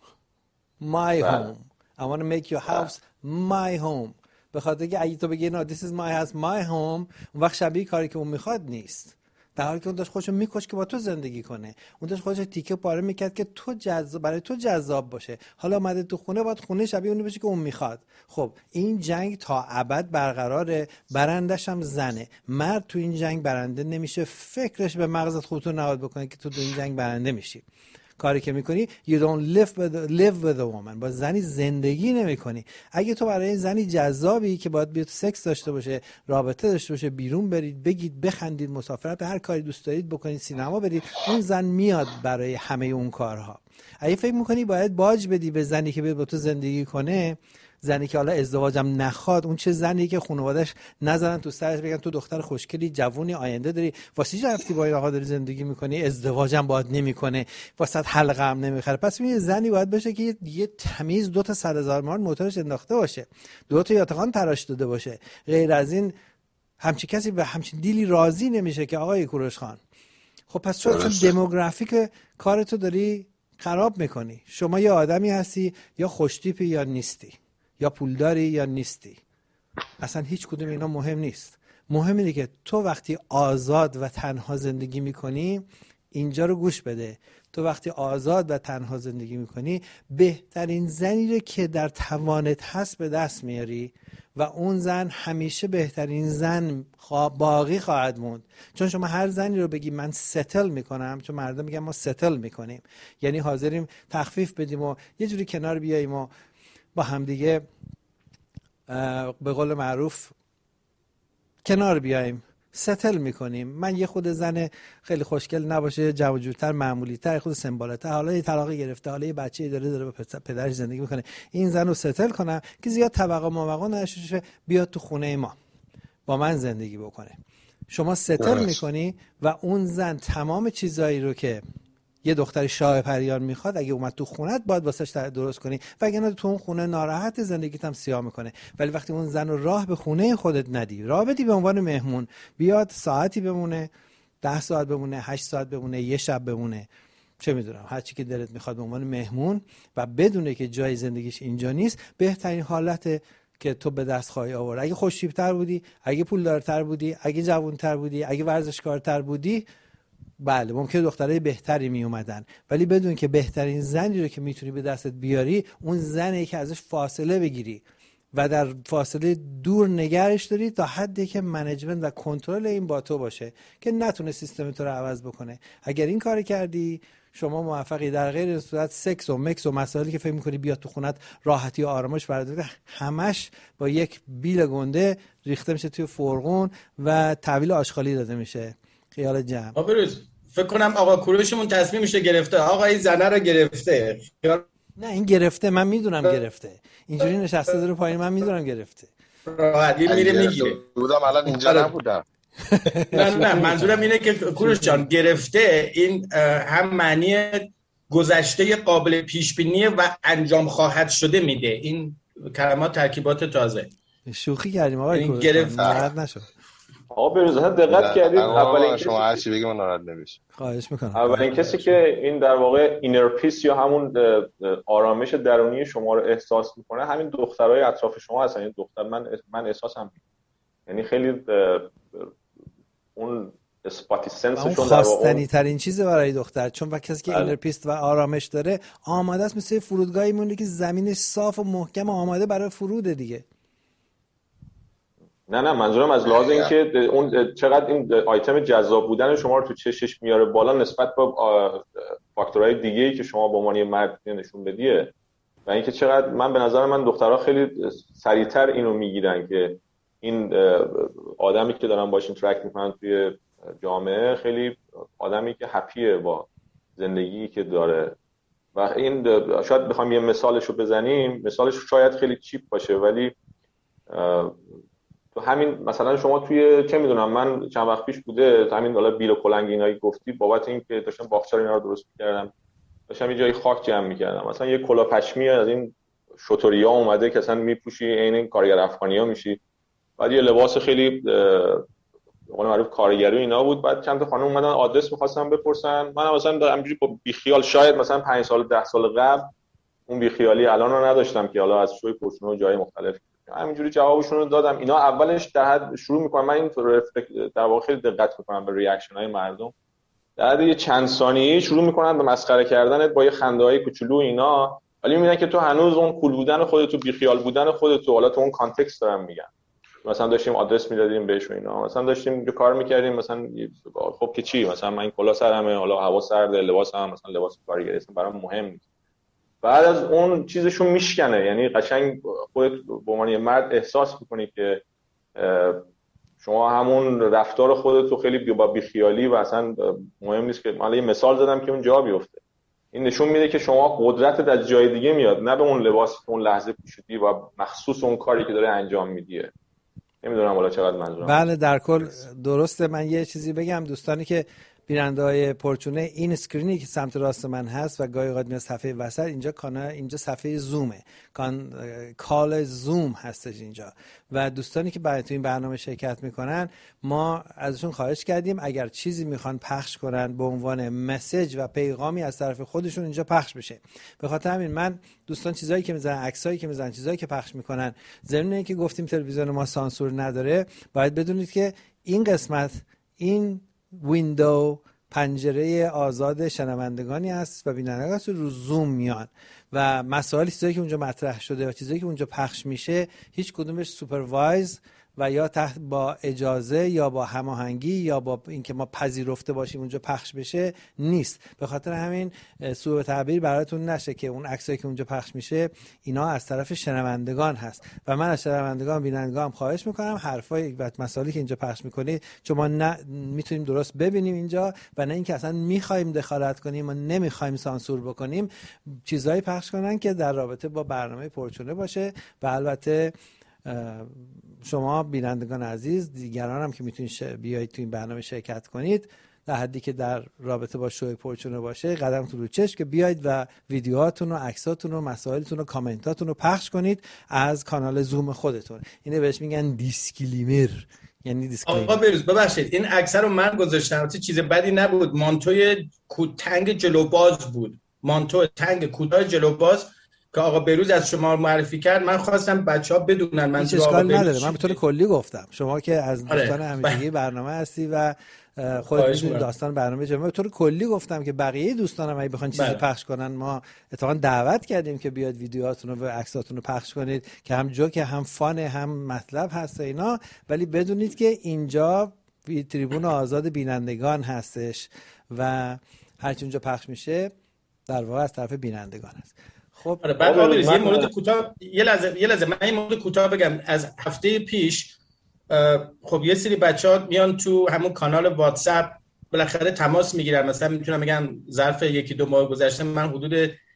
my home. I want to make your house my home. به خاطر که اگه تو بگی نه this is my house my home، اون وقت شبیه کاری که اون میخواد نیست، در حالی که اون داشت خودشو میکش که با تو زندگی کنه، اون داشت خودشو تیکه پاره میکرد که تو جذاب برای تو جذاب باشه. حالا اومده تو خونه، باید خونه شبیه اونی بشه که اون میخواد. خب این جنگ تا ابد برقراره، برندش هم زنه. مرد تو این جنگ برنده نمیشه، فکرش به مغزت خودتو نهاد بکنه که تو تو این جنگ برنده میشی. کاری که میکنی you don't live with a, live with a woman، با زنی زندگی نمیکنی. اگه تو برای زنی جذابی که باید بیاد سکس داشته باشه، رابطه داشته باشه، بیرون برید بگید بخندید، مسافرت به هر کاری دوست دارید بکنید، سینما برید، اون زن میاد برای همه اون کارها. اگه فکر میکنی باید باج بدی به زنی که بیاد با تو زندگی کنه، زنی که حالا ازدواجم نخواد، اون چه زنی که خانواده‌اش نذارن تو سرش بگن تو دختر خوشگلی جوونی آینده داری، واسه چی رفتی با این آقا داری زندگی میکنی، ازدواجم باید نمیکنه، واسط حلقه هم نمیخره. پس این زنی باید باشه که یه تمیز دو تا صد هزار مان موتورش انداخته باشه، دو تا یاتقان تراش داده باشه. غیر از این همچی کسی به همچین دیلی راضی نمیشه که آقای کوروش خان. خب پس چرا دموگرافیک کارتو داری خراب میکنی؟ شما یه آدمی هستی یا خوشتیپی یا نیستی، یا پولداری یا نیستی، اصلا هیچ کدوم اینا مهم نیست. مهم اینه که تو وقتی آزاد و تنها زندگی میکنی، اینجا رو گوش بده، تو وقتی آزاد و تنها زندگی میکنی بهترین زنی رو که در توانت هست به دست میاری و اون زن همیشه بهترین زن باقی خواهد موند. چون شما هر زنی رو بگی من ستل میکنم، چون مردم میگن ما ستل میکنیم، یعنی حاضریم تخفیف بدیم و یه جوری کنار بیاییم و با همدیگه به قول معروف کنار بیایم، ستل میکنیم. من یه خود زن خیلی خوشگل نباشه، جوجورتر، معمولی تر، خود سمبالتر، حالا یه طلاق گرفته، حالا یه بچه‌ای داره داره با پدرش زندگی میکنه، این زن رو ستل کنم که زیاد طبقه موقع نشه، بیاد تو خونه ما با من زندگی بکنه. شما ستل میکنی و اون زن تمام چیزایی رو که یه دختر شاه پریان میخواد اگه اومد تو خونت باید واسش درست کنی، وگرنه تو اون خونه ناراحت، زندگیت هم سیاه میکنه. ولی وقتی اون زن رو راه به خونه خودت ندی، راه بدی به عنوان مهمون، بیاد ساعتی بمونه، ده ساعت بمونه، هشت ساعت بمونه، یه شب بمونه، چه میدونم هر چی که دلت میخواد، به عنوان مهمون و بدونه که جای زندگیش اینجا نیست، بهترین حالته که تو به دست خواهی آورد. اگه خوش‌تیپ‌تر بودی، اگه پولدارتر بودی، اگه جوان‌تر بودی، اگه ورزشکارتر بودی، بله ممکنه دخترای بهتری می اومدن، ولی بدون که بهترین زنی رو که میتونی به دستت بیاری، اون زنی که ازش فاصله بگیری و در فاصله دور نگرش داری تا حدی که منیجمنت و کنترل این با تو باشه که نتونه سیستم تو رو عوض بکنه. اگر این کار کردی شما موفقی. در غیر این صورت سکس و مکس و مسائلی که فکر می‌کنی بیاد تو خونت راحتی و آرامش برات، همش با یک بیل گنده ریخته میشه توی فرغون و تحویل آشغالی داده میشه. خیال جمع. آبروز فکر کنم آقا کوروشمون تصمیمش رو گرفته، آقا این زنه رو گرفته، خیال نه این گرفته، من میدونم گرفته، اینجوری نشسته داره پایین، من میدونم گرفته. راحت میره میگیره. بودم الان اینجا نبودم. نه نه منظورم اینه که کوروش جان گرفته این هم معنی گذشته قابل پیش بینی و انجام خواهد شده میده. این کلمات ترکیبات تازه. شوخی کردیم آقای کوروش، ناراحت نشو. آقا بروز دقت کردید اولین شما هر چی بگید من ناراحت نمیشم. خواهش میکنم. اولین کسی که این در واقع اینر پیس یا همون آرامش درونی شما رو احساس میکنه همین دخترای اطراف شما هستن. این دختر من من احساسم، یعنی خیلی اون اسپاتی سنسشون در واقع خواستنی ترین چیزه برای دختر، چون وقتی کسی که اینر پیس و آرامش داره آماده است، مثل فرودگاهی مونده که زمینش صاف و محکم و آماده برای فروده دیگه. نه نه منظورم از لحاظ این که اون چقدر این آیتم جذاب بودن شما رو تو چشش میاره بالا نسبت به فاکتورهای دیگه‌ای که شما به عنوان مرد نشون بدیه، و اینکه چقدر من به نظر من دخترها خیلی سریعتر اینو میگیرن که این آدمی که دارن باش اینتراکت میکنن توی جامعه خیلی آدمی که هپیه با زندگی که داره. و این شاید بخوام یه مثالشو بزنیم، مثالش شاید خیلی چیپ باشه ولی تو همین مثلا شما توی چه میدونم من چند وقت پیش بوده همین حالا بیل و کلنگ اینایی گفتی بابت این که داشتم باغچه اینا رو درست می‌کردم، داشتم یه جای خاک جمع می‌کردم، مثلا یه کلاه پشمی از این شتریا اومده که اصلا میپوشی عین کارگر افغانی‌ها میشی، بعد یه لباس خیلی به قول معروف کارگری اینا بود، بعد چند تا خانم اومدن آدرس می‌خواستن بپرسن، من مثلا همینجوری بی خیال شاید مثلا پنج سال ده سال قبل اون بی خیالی الان رو نداشتم که حالا از شوی پرسونو و جای مختلف همینجوری جوابشون رو دادم. اینا اولش در حد شروع میکنم، من این در واقع خیلی دقت میکنم به ریاکشن های مردم، در حد یه چند ثانیه‌ای شروع میکنن به مسخره کردنت با یه خنده های کوچولو اینا، ولی میبینن که تو هنوز اون کول بودن خودت و بی خیال بودن خودت حالا تو اون کانتکست دارم میگن. مثلا داشتیم آدرس میدادیم بهش و اینا، مثلا داشتیم اینجا کار میکردیم، مثلا خب که چی، مثلا من این کلا سرمه، حالا هوا سرده، لباسم مثلا لباس کارگری است برام مهم نیست. بعد از اون چیزشون میشکنه، یعنی قشنگ خودت به عنوان یه مرد احساس میکنی که شما همون رفتار خودت رو خیلی با بیخیالی و اصلا مهم نیست که من یه مثال زدم که اون جا بیفته. این نشون میده که شما قدرتت از جای دیگه میاد، نه به اون لباس اون لحظه پوشیدی و مخصوص اون کاری که داره انجام میدیه. نمیدونم حالا چقدر منظورم. بله در کل درسته. من یه چیزی بگم دوستانی که بیننده‌های پرچونه، این اسکرینی که سمت راست من هست و گاهی اوقات میاد صفحه وسط، اینجا کانال، اینجا صفحه زومه، کان کال زوم هستش اینجا، و دوستانی که برای تو این برنامه شرکت میکنن ما ازشون خواهش کردیم اگر چیزی میخوان پخش کنن به عنوان مسیج و پیغامی از طرف خودشون اینجا پخش بشه. به خاطر همین من دوستان چیزایی که میذارن، عکسایی که میذارن، چیزایی که پخش میکنن، ضمن اینکه گفتیم تلویزیون ما سانسور نداره، باید بدونید که این قسمت، این ویندو، پنجره آزاد شنوندگانی است و بینندگان رو زوم میان و مسائل چیزایی که اونجا مطرح شده و چیزایی که اونجا پخش میشه هیچ کدومش سوپروایز و یا تحت با اجازه یا با هماهنگی یا با اینکه ما پذیرفته باشیم اونجا پخش بشه نیست. به خاطر همین سوء تعبیر براتون نشه که اون عکسایی که اونجا پخش میشه اینا از طرف شنوندگان هست و من از شنوندگان بینندگان خواهش میکنم حرفای و مسائلی که اینجا پخش میکنید چون ما نه میتونیم درست ببینیم اینجا و نه اینکه اصلا میخوایم دخالت کنیم و نمیخوایم سانسور بکنیم، چیزایی پخش کنن که در رابطه با برنامه پرچونه باشه. و البته شما بینندگان عزیز، دیگران هم که میتونید بیایید تو این برنامه شرکت کنید در حدی که در رابطه با شوی پرچونه باشه، قدمتون رو چشم که بیایید و ویدیوهاتون و عکساتون و مسائلتون و کامنتاتون رو پخش کنید از کانال زوم خودتون. اینه بهش میگن دیسکلیمر، یعنی دیسکلیمر. آقا بروز ببخشید این عکس رو من گذاشتم، البته چیز بدی نبود، مانتوی تنگ جلو باز بود، مانتو تنگ کوتاه جلو باز که آقا بروز از شما معرفی کرد. من خواستم بچه‌ها بدونن من هیچ اشکال نداره، من به طور کلی گفتم، شما که از دوستان همیشگی برنامه هستی و خودت می‌دونی داستان برنامه جمعه، به طور کلی گفتم که بقیه دوستانم اگه بخوان چیزی پخش کنن ما اتفاقا دعوت کردیم که بیاد ویدیوهاتون و عکساتون رو پخش کنید که هم جوک هم فان هم مطلب هست اینا، ولی بدونید که اینجا تریبون آزاد بینندگان هستش و هر چی اونجا پخش میشه در واقع از طرف بینندگان است. خب آره بعد آقا یه مورد کوتاه یه لحظه یه لحظه من این مورد کوتاه بگم. از هفته پیش خب یه سری بچه‌ها میان تو همون کانال واتساپ بالاخره تماس میگیرن، مثلا میتونم بگم ظرف یکی دو ماه گذشته من حدود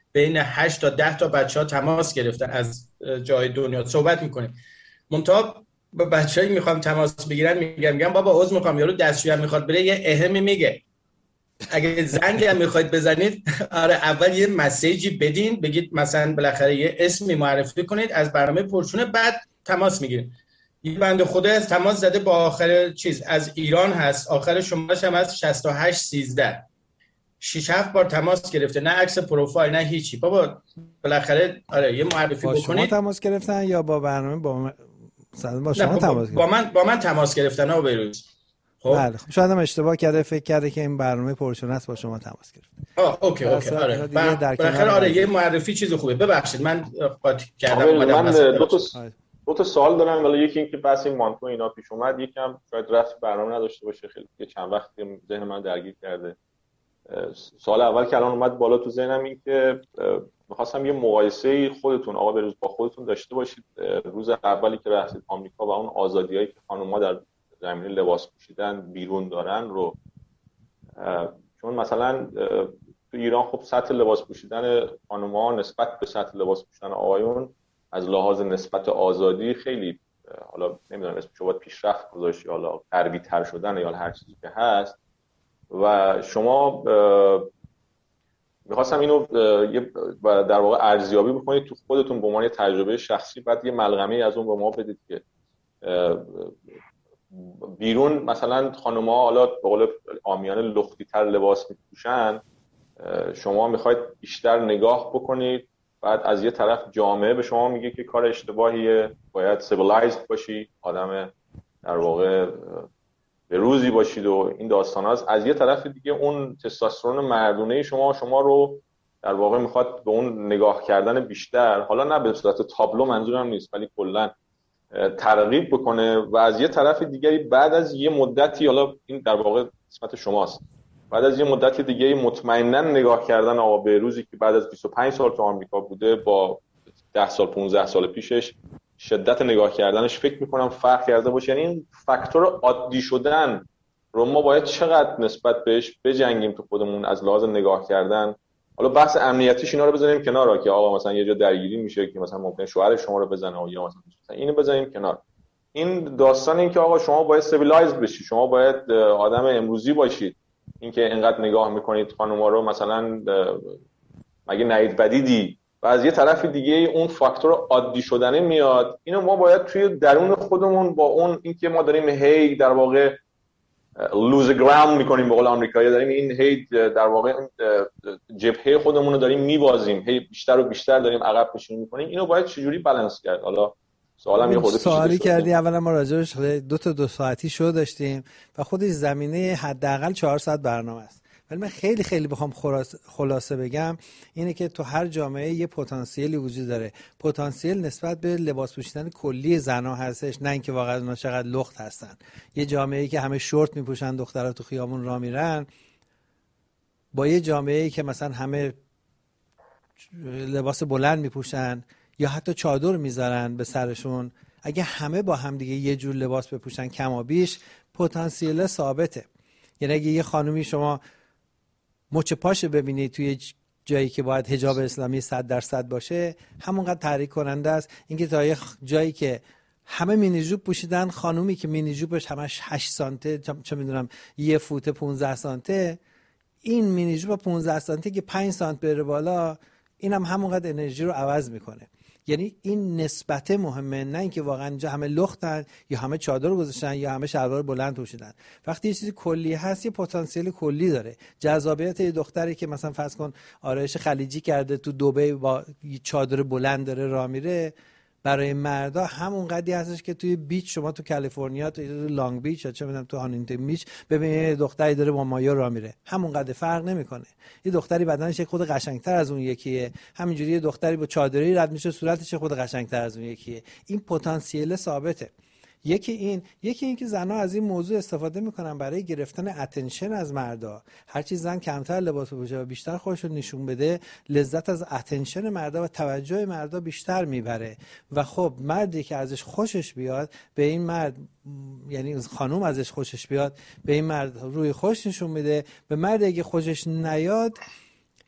بین هشت تا ده تا بچه‌ها تماس گرفتن از جای دنیا صحبت میکنیم. منتها با بچه‌ای میخوام تماس بگیرن میگم میگم بابا عذر میخوام یارو دستشویی هم میخواد بره یه اهم میگه. اگه زنگ هم میخواید بزنید آره اول یه مسیجی بدین بگید مثلا بالاخره یه اسمی معرفی کنید از برنامه پرچونه بعد تماس میگیریم. یه بنده خدا از تماس زده با آخر چیز از ایران هست، آخر شمارش هم از شصت و هشت سیزده شش هفت بار تماس گرفته، نه عکس پروفایل نه هیچی. بابا بالاخره آره یه معرفی با بکنید. شما تماس گرفتن یا با برنامه با من با شما با, تماس با من با من تماس گرفتن ها بیروز. خب بله خب شاید هم اشتباه کرده فکر کرده که این برنامه پرچونه است با شما تماس گرفت. آه اوکی اوکی آره بالاخره آره یه معرفی چیز خوبه. ببخشید من قاطی کردم. من دو تا دو تا سوال دارم. ولی یکی این که بس این مانتو اینا پیش اومد یکم شاید رفت برنامه نداشته باشه، خیلی یه چند وقتی ذهن من درگیر کرده. سوال اول که الان اومد بالا تو ذهنم این که می‌خواستم یه مقایسه خودتون آقا بروز با خودتون داشته باشید روز اولی که رفتید آمریکا و اون آزادیایی که خانم‌ها در زمینه لباس پوشیدن بیرون دارن رو. چون مثلا تو ایران خب سطح لباس پوشیدن خانم‌ها نسبت به سطح لباس پوشیدن آقایون از لحاظ نسبت آزادی خیلی حالا نمیدونم اسمش باید پیشرفت گذاشت یا حالا غربی‌تر شدن یا هر چیزی که هست. و شما میخواستم اینو در واقع ارزیابی بکنید تو خودتون به عنوان تجربه شخصی، بعد یه ملغمه از اون به ما بدید که بیرون مثلا خانم‌ها حالا به قول عامیانه لختی‌تر لباس میپوشن، شما میخواید بیشتر نگاه بکنید، بعد از یه طرف جامعه به شما میگه که کار اشتباهیه، باید سیویلایزد باشی، آدم در واقع به روزی باشید و این داستان هست. از یه طرف دیگه اون تستوسترون مردونه شما شما رو در واقع میخواد به اون نگاه کردن بیشتر، حالا نه به صورت تابلو منظورم نیست ولی کلا ترغیب بکنه. و از یه طرف دیگری بعد از یه مدتی، حالا این در واقع قسمت شماست، بعد از یه مدتی دیگه مطمئنا نگاه کردن آقا بهروزی که بعد از بیست و پنج سال تو آمریکا بوده با ده سال پانزده سال پیشش شدت نگاه کردنش فکر میکنم فرق کرده باشه. یعنی این فاکتور عادی شدن رو ما باید چقدر نسبت بهش بجنگیم تو خودمون از لحاظ نگاه کردن. حالا بحث امنیتیش اینا رو بزنیم کنار که آقا مثلا یه جا درگیری میشه که مثلا ممکنه شوهر شما رو بزنه یا مثلا اینو بزنیم کنار. این داستان این که آقا شما باید سیویلایزد بشید، شما باید آدم امروزی باشید. اینکه اینقدر نگاه میکنید خانوما رو مثلا مگه نهید بدیدی، و از یه طرف دیگه اون فاکتور عادی شدنه میاد. اینو ما باید توی درون خودمون با اون اینکه ما داریم هی در واقع لوز گراوند میکنیم به قول آمریکایی، داریم این هی در واقع جبهه خودمون رو داریم میبازیم، هی بیشتر و بیشتر داریم عقب نشینی میکنیم. اینو باید چجوری بالانس کرد؟ حالا سوالم یه خود سوالی کردی. اولا ما راجعش دو تا دو ساعتی شو داشتیم و خودش زمینه حداقل چهار ساعت برنامه است. ولی من خیلی خیلی بخوام خلاصه بگم اینه که تو هر جامعه یه پتانسیلی وجود داره. پتانسیل نسبت به لباس پوشیدن کلی زنا هستش، نه اینکه واقعا اونا چقدر لخت هستن. یه جامعه‌ای که همه شورت میپوشن، دخترها تو خیابون راه میرن، با یه جامعه‌ای که مثلا همه لباس بلند میپوشن یا حتی چادر میذارن به سرشون، اگه همه با هم دیگه یه جور لباس بپوشن کما بیش، پتانسیل ثابته. یعنی اگه یه خانومی شما مچ پاش ببینید توی جایی که باید حجاب اسلامی صد درصد باشه، همونقدر تحریک کننده است. اینکه تا یه جایی که همه مینی جوب پوشیدن، خانومی که مینی جوبش همش هشت سانته، چه میدونم یه فوت پانزده سانته، این مینی جوب پانزده سانته که پنج سانت بره بالا، اینم هم همونقدر انرژی رو عوض میکنه. یعنی این نسبت مهمه، نه اینکه واقعا اینجا همه لختن یا همه چادر گذاشتن یا همه شلوار بلند پوشیدن. وقتی یه چیزی کلی هست یه پتانسیل کلی داره. جذابیت یه دختری که مثلا فرض کن آرایش خلیجی کرده تو دبی با چادر بلند داره راه میره، برای مردا همون قدری هستش که توی بیچ شما تو کالیفرنیا تو لانگ بیچ یا چه میدونم تو هانینگتون بیچ ببینید دختری داره با مایو راه میره، همون قدر فرق نمیکنه. یه دختری بدنش خود قشنگتر از اون یکیه، همینجوری یه دختری با چادری رد میشه صورتش خود قشنگتر از اون یکیه. این پتانسیل ثابته. یکی این یکی این که زنها از این موضوع استفاده میکنن برای گرفتن اتنشن از مردا. هر چی زن کمتر لباس بپوشه و بیشتر خودش رو نشون بده، لذت از اتنشن مردا و توجه مردا بیشتر میبره. و خب مردی که ازش خوشش بیاد به این مرد، یعنی خانوم ازش خوشش بیاد به این مرد روی خوش نشون میده، به مردی که خوشش نیاد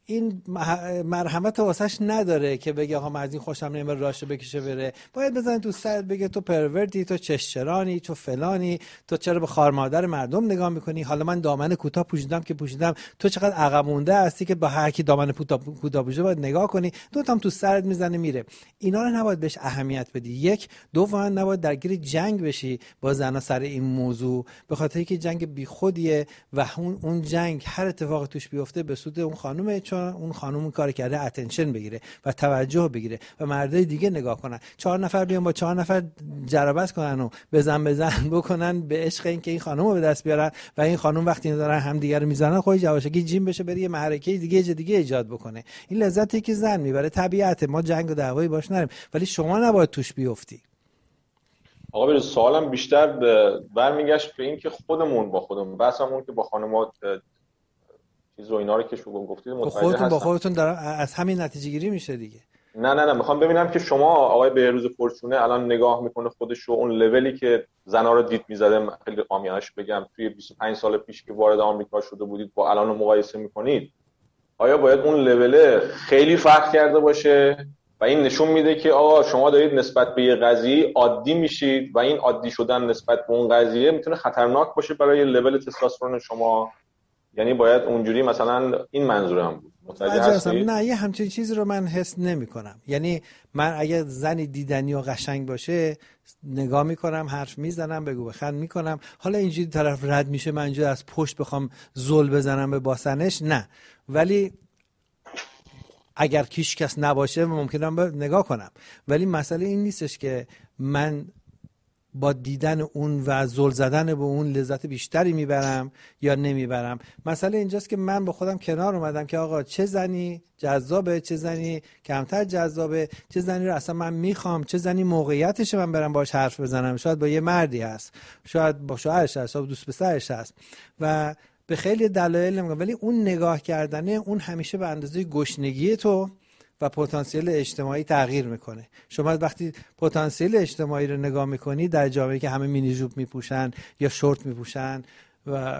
این مرحمت واسش نداره که بگه آقا من از این خوشم نمیاد راشو بکشه بره. باید بزنه تو سرت بگه تو پروردی، تو چشچرانی، تو فلانی، تو چرا به خار مادر مردم نگاه میکنی؟ حالا من دامن کوتاه پوشیدم که پوشیدم، تو چقدر عقب مونده هستی که با هر کی دامن کوتاه پوشه باید نگاه کنی. دو تام تو سرت میزنه میره. اینا رو نباید بهش اهمیت بدی. یک، دوما نباید درگیر جنگ بشی با زنا سر این موضوع، به خاطر اینکه جنگ بیخودیه و اون اون جنگ هر اتفاقی توش بیفته به سود اون خانومه، چون اون خانوم کار کرده اتنشن بگیره و توجه بگیره و مردای دیگه نگاه کنن. چهار نفر بیان با چهار نفر جرابت کنن و بزن بزن بکنن به عشق این که این خانومو به دست بیارن و این خانوم وقتی دارن هم دیگه رو میزنن خودش یواشکی جیم بشه بره یه معرکه دیگه جه دیگه ایجاد بکنه. این لذتی که زن میبره طبیعته، ما جنگ و دعوایی باش نریم، ولی شما نباید توش بیفتی. آقا به سوالم بیشتر برمیگشت به این که خودمون با خودمون بحثمون که با خانمات چیز و اینا رو که شما گفتید متوجه خودتون هستم. با خودتون دارم از همین نتیجه گیری میشه دیگه. نه نه نه میخوام ببینم که شما آقای بهروز پرچونه الان نگاه میکنه خودش رو اون لولی که زنا رو دید میزده، خیلی عامیانش بگم توی بیست و پنج سال پیش که وارد آمریکا شده بودید با الان رو مقایسه میکنید، آیا باید اون لول خیلی فرق کرده باشه و این نشون میده که آقا شما دارید نسبت به یه قضیه عادی میشید و این عادی شدن نسبت به اون قضیه میتونه خطرناک باشه برای لول تستوسترون شما؟ یعنی باید اونجوری مثلا این منظورم بود. متوجه هستی؟ نه یه همچین چیزی رو من حس نمی کنم. یعنی من اگه زنی دیدنی و قشنگ باشه نگاه میکنم، حرف میزنم، بگو بخند میکنم. حالا اینجوری طرف رد میشه من اینجوری از پشت بخوام زل بزنم به باسنش، نه. ولی اگر کیش کس نباشه ممکنه نگاه کنم، ولی مسئله این نیستش که من با دیدن اون و زل زدن به اون لذت بیشتری میبرم یا نمیبرم. مسئله اینجاست که من با خودم کنار اومدم که آقا چه زنی جذابه، چه زنی کمتر جذابه، چه زنی رو اصلا من میخوام، چه زنی موقعیتشه من برم باش حرف بزنم. شاید با یه مردی هست، شاید با شوهرش هست، شاید دوست پسرش هست و به خیلی دلایل نمیگم، ولی اون نگاه کردنه اون همیشه به اندازه گشنگی تو و پتانسیل اجتماعی تغییر میکنه. شما وقتی پتانسیل اجتماعی رو نگاه میکنی در جامعه‌ای که همه مینی جوب میپوشن یا شورت میپوشن و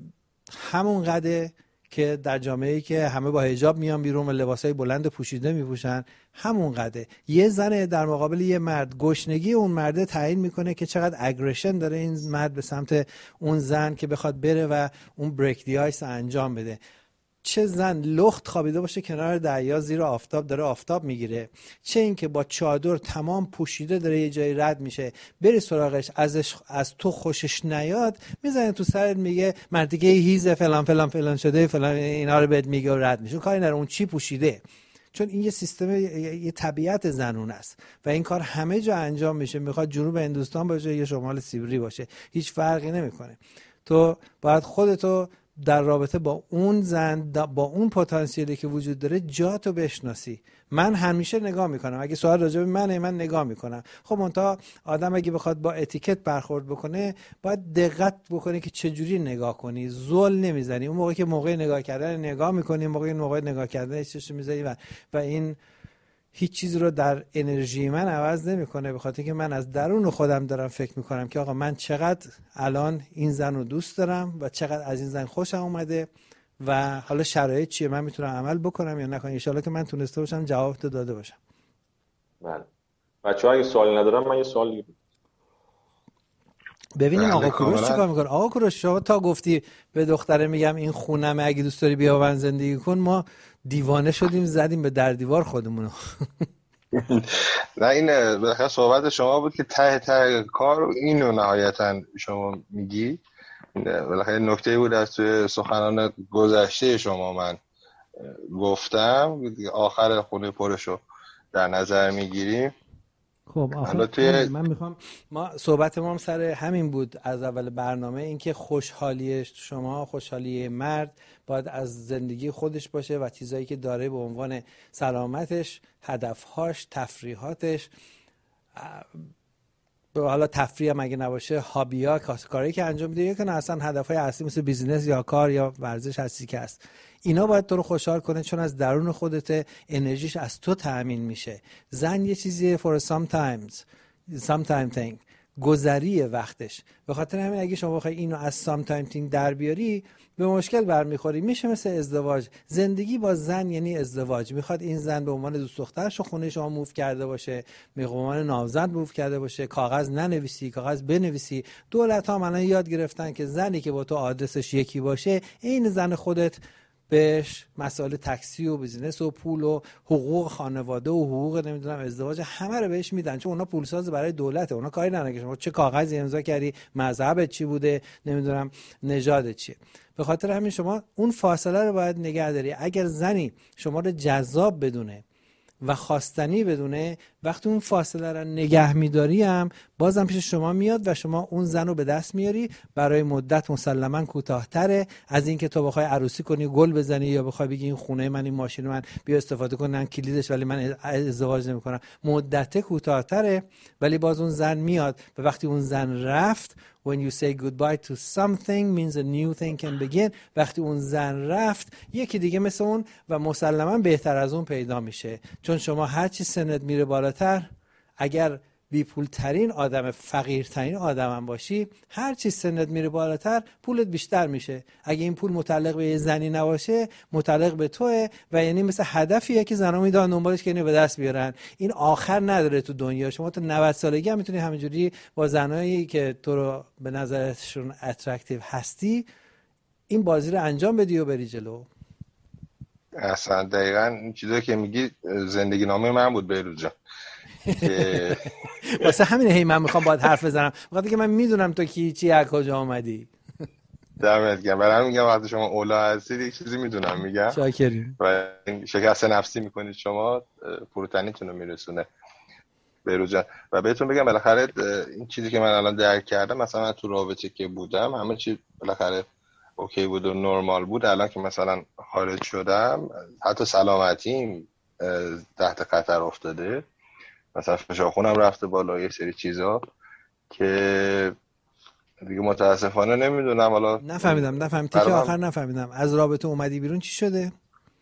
همون قدره که در جامعه‌ای که همه با حجاب میان بیرون و لباسای بلند پوشیده میپوشن همون قدره. یه زن در مقابل یه مرد، گشنگی اون مرده تعیین میکنه که چقدر اگریشن داره این مرد به سمت اون زن که بخواد بره و اون بریک دی آیس انجام بده. چه زن لخت خوابیده باشه کنار دریا زیر آفتاب داره آفتاب میگیره، چه این که با چادر تمام پوشیده داره یه جایی رد میشه، بری سراغش ازش از تو خوشش نیاد میزنه تو سرت میگه مرد دیگه هیزه فلان فلان فلان شده فلان اینا رو بهت میگه و رد میشه. کاری نداره اون چی پوشیده، چون این یه سیستم یه طبیعت زنون است و این کار همه جا انجام میشه. میخواد جنوب هندوستان باشه یا شمال سیبری باشه هیچ فرقی نمیکنه. تو باید خودتو در رابطه با اون زن با اون پتانسیلی که وجود داره جاتو بشناسی. من همیشه نگاه میکنم، اگه سوال راجع به منه من نگاه میکنم. خب منتها آدم اگه بخواد با اتیکت برخورد بکنه باید دقت بکنه که چجوری نگاه کنی. زل نمیزنی اون موقع که موقع نگاه کردن نگاه میکنی، موقع موقع نگاه کردن چشم میذاری و و این هیچ چیزی رو در انرژی من عوض نمیکنه، به خاطر که من از درون خودم دارم فکر میکنم که آقا من چقدر الان این زن رو دوست دارم و چقدر از این زن خوشم اومده و حالا شرایط چیه، من میتونم عمل بکنم یا نکنم. ان شاءالله که من تونسته باشم جواب داده باشم. بله بچه‌ها اگه سوالی ندارم من یه سوال دیگه ببینیم آقا کوروش چیکار میکنه. آقا کوروش شما تا گفتی به دختره میگم این خونمه اگه دوست داری بیا من زندگی کن، ما دیوانه شدیم زدیم به در دیوار خودمونو. نه این بالاخره صحبت شما بود که ته ته کار اینو نهایتا شما میگی. بالاخره نکته بود از توی سخنان گذشته شما من گفتم آخر خونه پرشو در نظر میگیریم. خب آخه توی... من میخوام ما صحبت ما هم سر همین بود از اول برنامه، اینکه خوشحالی شما، خوشحالی مرد باید از زندگی خودش باشه و چیزایی که داره به عنوان سلامتش، هدفهاش، تفریحاتش، به حالا تفریح هم اگه نباشه هابی‌ها، کارهایی که انجام میده، یا که اصلا هدفهای اصلی مثل بیزینس یا کار یا ورزش هستی که هست، اینا باید تو رو خوشحال کنه چون از درون خودت انرژیش از تو تأمین میشه. زن یه چیزیه for sometimes sometime thing، گذری وقتش. به خاطر همین اگه شما بخوای اینو از سام تایم تینگ در بیاری به مشکل برمیخوری. میشه مثل ازدواج. زندگی با زن یعنی ازدواج. میخواد این زن به عنوان دوست دخترش خونه شما موو کرده باشه، به عنوان نامزد موو کرده باشه، کاغذ ننویسی، کاغذ بنویسی. دولت ها الان یاد گرفتن که زنی که با تو آدرسش یکی باشه، این زن خودت بهش مسائل تاکسی و بیزینس و پول و حقوق خانواده و حقوق نمیدونم ازدواج همه رو بهش میدن، چون اونا پولساز برای دولته. اونا کاری ندارن که شما چه کاغذی امضا کردی، مذهبت چی بوده، نمیدونم نژادت چیه. به خاطر همین شما اون فاصله رو باید نگه داری. اگر زنی شما رو جذاب بدونه و خواستنی بدونه، وقتی اون فاصله رو نگه میداری هم بازم پیش شما میاد و شما اون زن رو به دست میاری. برای مدت مسلما کوتاه‌تره از اینکه تو بخوای عروسی کنی گل بزنی یا بخوای بگی این خونه من، این ماشین من، بیا استفاده کنن کلیدش ولی من ازدواج نمی‌کنم. مدت کوتاه‌تره ولی باز اون زن میاد و وقتی اون زن رفت، when you say goodbye to something means a new thing can begin. وقتی اون زن رفت یکی دیگه مثل اون و مسلما بهتر از اون پیدا میشه. چون شما هر چی سنت میره بالاتر، اگر بی پول ترین آدم، فقیرترین آدم هم باشی، هر چی سنت میره بالاتر پولت بیشتر میشه. اگه این پول متعلق به یه زنی نباشه متعلق به توه و یعنی مثل هدفیه که زنا میدونن دنبالش که اینو به دست بیارن. این آخر نداره تو دنیا. شما تا نود سالگی هم میتونی همینجوری با زنایی که تو رو به نظرشون اترکتیو هستی این بازی رو انجام بدی و بری جلو. اصلا دقیقاً این چیزایی که میگی زندگی نامه من بود بهروز جان. واسه همین هی من میخوام باید حرف بزنم، وقتی که من میدونم تو کی چی از کجا اومدی. دمت گرم. برای همین میگم وقتی شما اولا هستید یک چیزی میدونم میگم. شاکریم. و شکست نفسی میکنید شما فروتنیتون رو میرسونه بهروز جان. و بهتون بگم بالاخره این چیزی که من الان درک کردم، مثلا من تو رابطه که بودم همه چی بالاخره اوکی بود و نرمال بود. الان که مثلا خارج شدم حتی سلامتیم تحت خطر افتاده. مثلا فشار خونم رفته بالا، یه سری چیزا که دیگه متاسفانه نمیدونم. حالا نفهمیدم نفهمیدم تیکه آخر نفهمیدم. از رابطه اومدی بیرون چی شده؟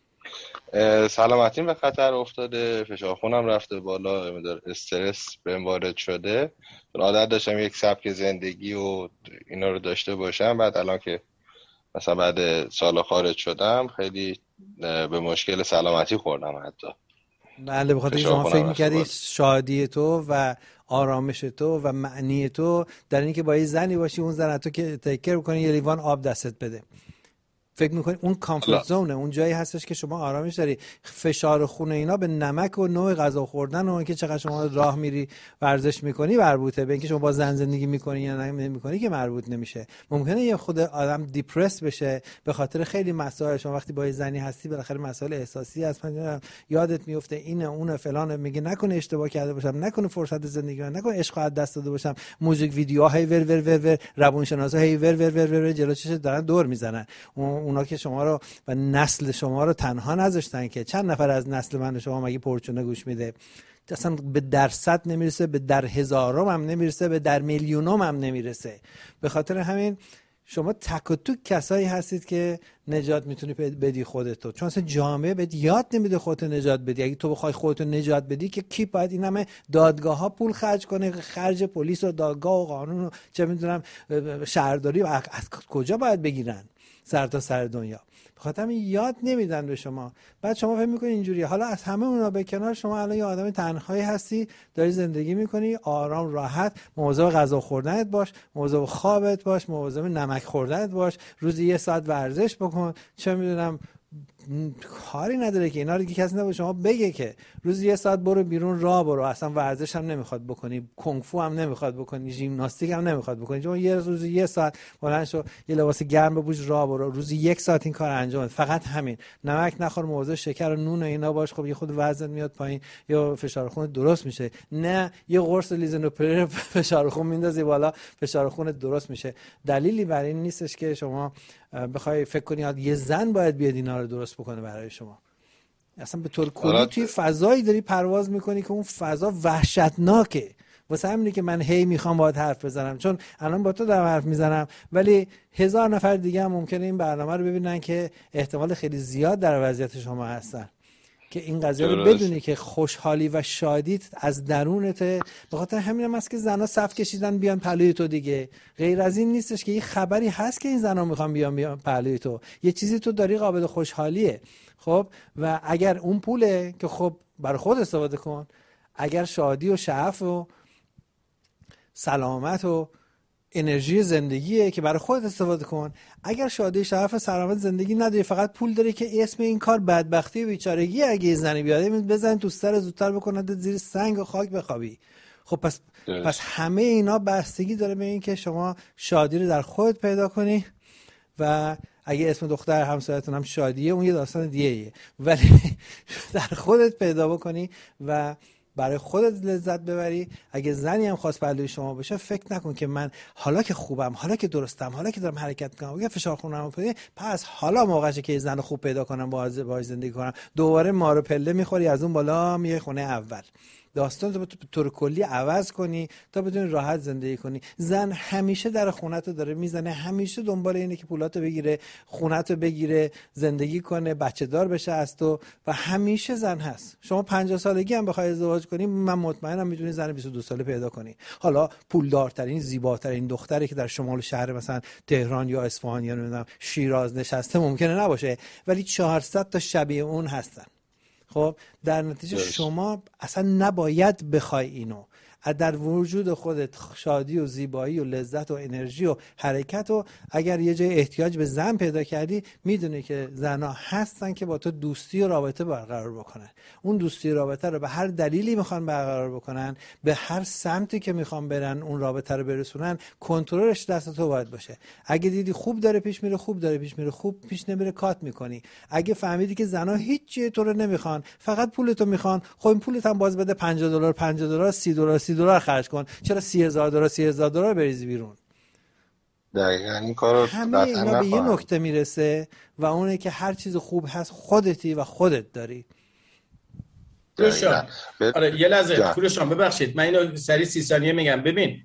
سلامتیم به خطر افتاده، فشار خونم رفته بالا، استرس بهم وارد شده. عادت داشتم یک سبک زندگی و اینا رو داشته باشم. بعد الان که مثلا بعد سال خارج شدم خیلی به مشکل سلامتی خوردم. حتی بله، به خاطر شما فکر می‌کردی شادی تو و آرامش تو و معنی تو در اینکه با یه زنی باشی، اون زن تو که تیکر کنه یه لیوان آب دستت بده. فکر میکنی اون کامفورت زونه، اون جایی هستش که شما آرامش داری. فشار خون اینا به نمک و نوع غذا خوردن و اینکه چقدر شما راه میری ورزش میکنی مربوطه. به اینکه شما با زن زندگی میکنی یا نمیکنی که مربوط نمیشه. ممکنه یه خود آدم دیپرس بشه به خاطر خیلی مسائل. شما وقتی با یه زنی هستی بالاخره مسائل احساسی هست، یادت میفته اینه اونه فلان، میگه نکنه اشتباه کرده باشم، نکنه فرصت زندگی رو، نکنه عشق از دست داده باشم. موزیک ویدیوها هی ور ور ور ور، روانشناسا هی ور ور ور ور جلو چشت دارن دور میزنن. اونا که شما رو و نسل شما رو تنها نذاشتن که چند نفر از نسل من و شما مگه پرچونه گوش میده؟ اصلا به درصد نمیرسه، به در هزارم هم نمیرسه، به در میلیونم هم نمیرسه. به خاطر همین شما تک و توک کسایی هستید که نجات میتونی بدی خودتو، چون اصلا جامعه بهت یاد نمیده خودت نجات بدی. اگه تو بخوای خودت نجات بدی که کی باید این همه دادگاه ها پول خرج کنه، خرج پلیس و دادگاه و قانون و چه میدونم شهرداری و از کجا باید بگیرن سر تا سر دنیا؟ بخاطر همین یاد نمیدن به شما. بعد شما فکر میکنی اینجوریه. حالا از همه اونا به کنار شما الان یه آدم تنهایی هستی، داری زندگی میکنی آرام راحت، مواظب غذا خوردنت باش، مواظب خوابت باش، مواظب نمک خوردنت باش، روزی یه ساعت ورزش بکن، چه میدونم کاری نداره که اینا رو کسی نباشه شما بگه که روز یه ساعت برو بیرون راه برو، اصلا ورزش هم نمیخواد بکنی، کنگ فو هم نمیخواد بکنی، ژیمناستیک هم نمیخواد بکنی، شما یه روز یه ساعت بلند شو یه لباس گرم بپوش راه برو، روز یک ساعت این کار انجام بده. فقط همین. نمک نخور، مواظب شکر و نون و اینا باش. خب یه خود وزنت میاد پایین یا فشار خون درست میشه. نه یه قرص لیزنوپریر فشار خون میندازی بالا، فشار خون درست میشه. دلیلی برای این نیستش که شما بخوای فکر کنی یه زن باید بیاد اینا رو درست بکنه برای شما. اصلا به طور کلی توی فضایی داری پرواز میکنی که اون فضا وحشتناکه. واسه همینه که من هی میخوام باهات حرف بزنم، چون الان با تو دارم حرف میزنم ولی هزار نفر دیگه هم ممکنه این برنامه رو ببینن که احتمال خیلی زیاد در وضعیت شما هستن. که این قضیه رو بدونی که خوشحالی و شادیت از درونته. به خاطر همینم هست که زنا صف کشیدن بیان پهلوی تو دیگه. غیر از این نیستش که یه خبری هست که این زنا میخوان بیان بیان پهلوی تو، یه چیزی تو داری قابل خوشحالیه. خب و اگر اون پوله که خب برای خود استفاده کن، اگر شادی و شعف و سلامت و انرژی زندگیه که برای خودت استفاده کن. اگر شادی شرف سلامت زندگی نداری، فقط پول داری که اسم این کار بدبختی و بیچارگی، اگه زنی بیاده بزن تو سر زودتر بکنه زیر سنگ و خاک بخوابی. خب پس دلش. پس همه اینا بستگی داره به این که شما شادی رو در خودت پیدا کنی و اگه اسم دختر همسایتون هم شادیه اون یه داستان دیگه‌ایه، ولی در خودت پیدا بکنی و برای خودت لذت ببری. اگه زنی هم خواست پهلوی شما بشه، فکر نکن که من حالا که خوبم، حالا که درستم، حالا که دارم حرکت میکنم، اگه فشار خونم پایین، پس حالا موقعشه که زن خوب پیدا کنم، باهاش باهاش زندگی کنم. دوباره مارو پله میخوری از اون بالا میای خونه اول. داستان تو به طور کلی عوض کنی تا بتونی راحت زندگی کنی. زن همیشه در خونه‌تو داره میزنه، همیشه دنبال اینه که پولاتو بگیره، خونه‌تو بگیره، زندگی کنه، بچه دار بشه از تو و همیشه زن هست. شما پنجاه سالگی هم بخوای ازدواج کنی، من مطمئنم میتونی زن بیست و دو ساله پیدا کنی. حالا پولدارترین، زیباترین دختری که در شمال شهر مثلا تهران یا اصفهان یا نمیدونم شیراز نشسته ممکنه نباشه، ولی چهارصد تا شبیه اون هستن. خب در نتیجه شما اصلا نباید بخوای اینو. در وجود خودت شادی و زیبایی و لذت و انرژی و حرکت و اگر یه جای احتیاج به زن پیدا کردی، میدونی که زنها هستن که با تو دوستی و رابطه برقرار بکنن. اون دوستی و رابطه رو به هر دلیلی میخوان برقرار بکنن، به هر سمتی که میخوان برن اون رابطه رو برسونن، کنترلش دست تو باید باشه. اگه دیدی خوب داره پیش میره، خوب داره پیش میره، خوب پیش نمیره، کات میکنی. اگه فهمیدی که زنها هیچ چیزی تو رو نمیخوان، فقط پولتو میخوان، خب این پولت هم باز بده پنجاه دلار پنجاه دلار سی دلار سی دلار خرج کن. چرا سی هزار دلار سی هزار دلار بریزی بیرون؟ دقیقاً این کارو همه اینا به یه نکته میرسه و اونه که هر چیز خوب هست خودتی و خودت داری. کوروشان آره یه لحظه کوروشان ببخشید من اینو سری سی ثانیه میگم. ببین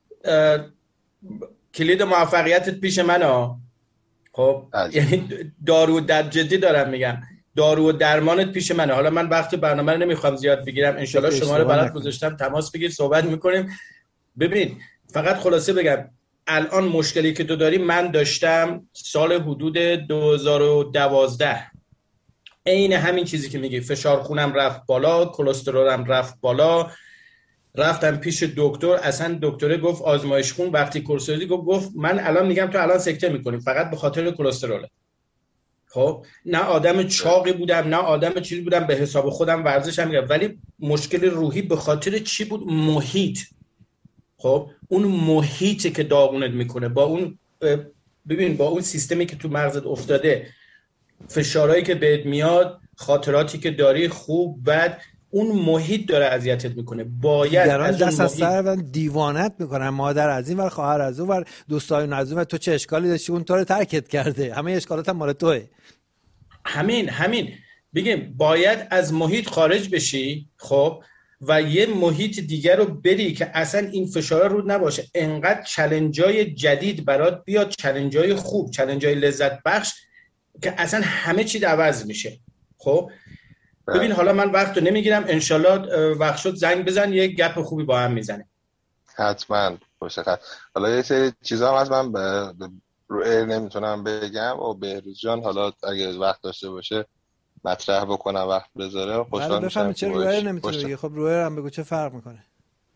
کلید موفقیتت پیش منه. خب یعنی دارو در جدی دارم میگم، دارو و درمانت پیش منه. حالا من وقت برنامه رو نمیخوام زیاد بگیرم، انشالله شما رو برات گذاشتم، تماس بگیر صحبت میکنیم. ببین فقط خلاصه بگم، الان مشکلی که تو داری من داشتم سال حدود دو هزار و دوازده، عین همین چیزی که میگی، فشار خونم رفت بالا، کلسترولم رفت بالا، رفتم پیش دکتر، اصلا دکتره گفت آزمایش خون، وقتی کورسوزی گفت گفت من الان میگم تو الان سکته میکنی فقط به خاطر کلسترول. خب نه آدم چاقی بودم نه آدم چیزی بودم، به حساب خودم ورزشم میگم، ولی مشکل روحی به خاطر چی بود؟ محیط. خب اون محیطی که داغونت میکنه، با اون ببین با اون سیستمی که تو مغزت افتاده، فشارهایی که بهت میاد، خاطراتی که داری خوب بد، اون محیط داره اذیتت میکنه. باید دیگران دست از سر و دیوانت میکنن، مادر از این ور، خواهر از اون ور، دوستای از اون ور، تو چه اشکالی داشتی اون تو رو ترکت کرده، همه اشکالات هم مال توئه. همین همین بگیم باید از محیط خارج بشی. خب و یه محیط دیگر رو بری که اصلا این فشار رو نباشه، انقدر چالنجای جدید برات بیاد، چالنجای خوب، چالنجای لذت بخش که اصلا همه چی عوض میشه. خب ببین حالا من وقت رو نمیگیرم، انشالله وقت شد زنگ بزن یه گپ خوبی با هم میزنیم. حتما باشه. حالا یه سری چیزا هم از من به رو ایر نمیتونم بگم و بهروز جان حالا اگه وقت داشته باشه مطرح بکنم، وقت بذاره خوشحال میشم. چرا رو ایر نمیتونه بگی؟ خب رو ایر هم بگو چه فرق میکنه.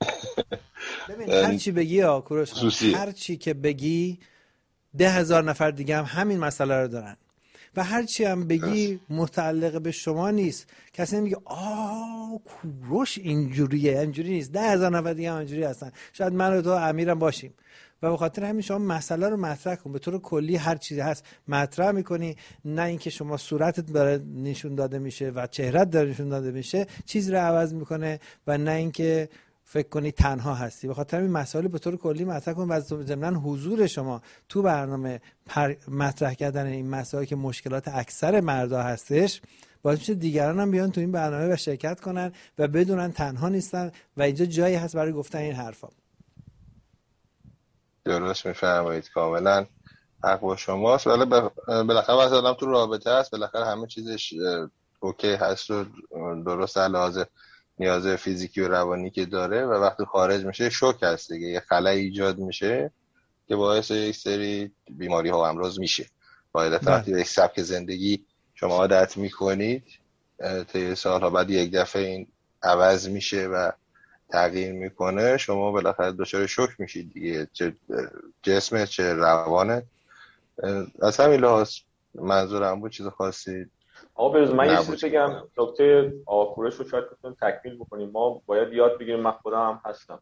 ببین هر چی بگی ها کوروش، هر چی که بگی ده هزار نفر دیگه هم همین مسئله رو دارن و هر چی هم بگی متعلق به شما نیست. کسی نمیگه آه کوروش اینجوریه، اینجوری نیست. ده هزار نفر دیگه هم اینجوری هستن، شاید من و تو امیرم باشیم و به خاطر همین شما مسئله رو مطرح کن. به طور کلی هر چیزی هست مطرح میکنی، نه اینکه شما صورتت داره نشون داده میشه و چهرت داره نشون داده میشه چیز رو عوض میکنه و نه اینکه فکر کنی تنها هستی. به خاطر همین مسائل به طور کلی مطرح کن و ضمن حضور شما تو برنامه مطرح کردن این مسائل که مشکلات اکثر مردا هستش باعث میشه دیگران هم بیان تو این برنامه و شرکت کنن و بدونن تنها نیستن و اینجا جایی هست برای گفتن این حرفا. درست میفرمایید، کاملا حق با شماست. ولی بالاخره وقتی آدم تو رابطه هست بالاخره همه چیزش اوکی هست و درست لحاظ نیاز فیزیکی و روانی که داره و وقتی خارج میشه شوک هست دیگه، یه خلایی ایجاد میشه که باعث یک سری بیماری ها و امراض میشه. قاعدتا وقتی به یک سبک زندگی شما عادت میکنید طی سالها بعد یک دفعه این عوض میشه و تغییر میکنه، شما بالاخره دچار شوک میشید دیگه، چه جسمه چه روانه. از همین لحاظ منظورم بود. چیز خاصی آقا بروز من یه چیزی بگم، نکته آقا کوروش رو شاید بتونیم تکمیل بکنیم. ما باید یاد بگیریم، من خودم هم هستم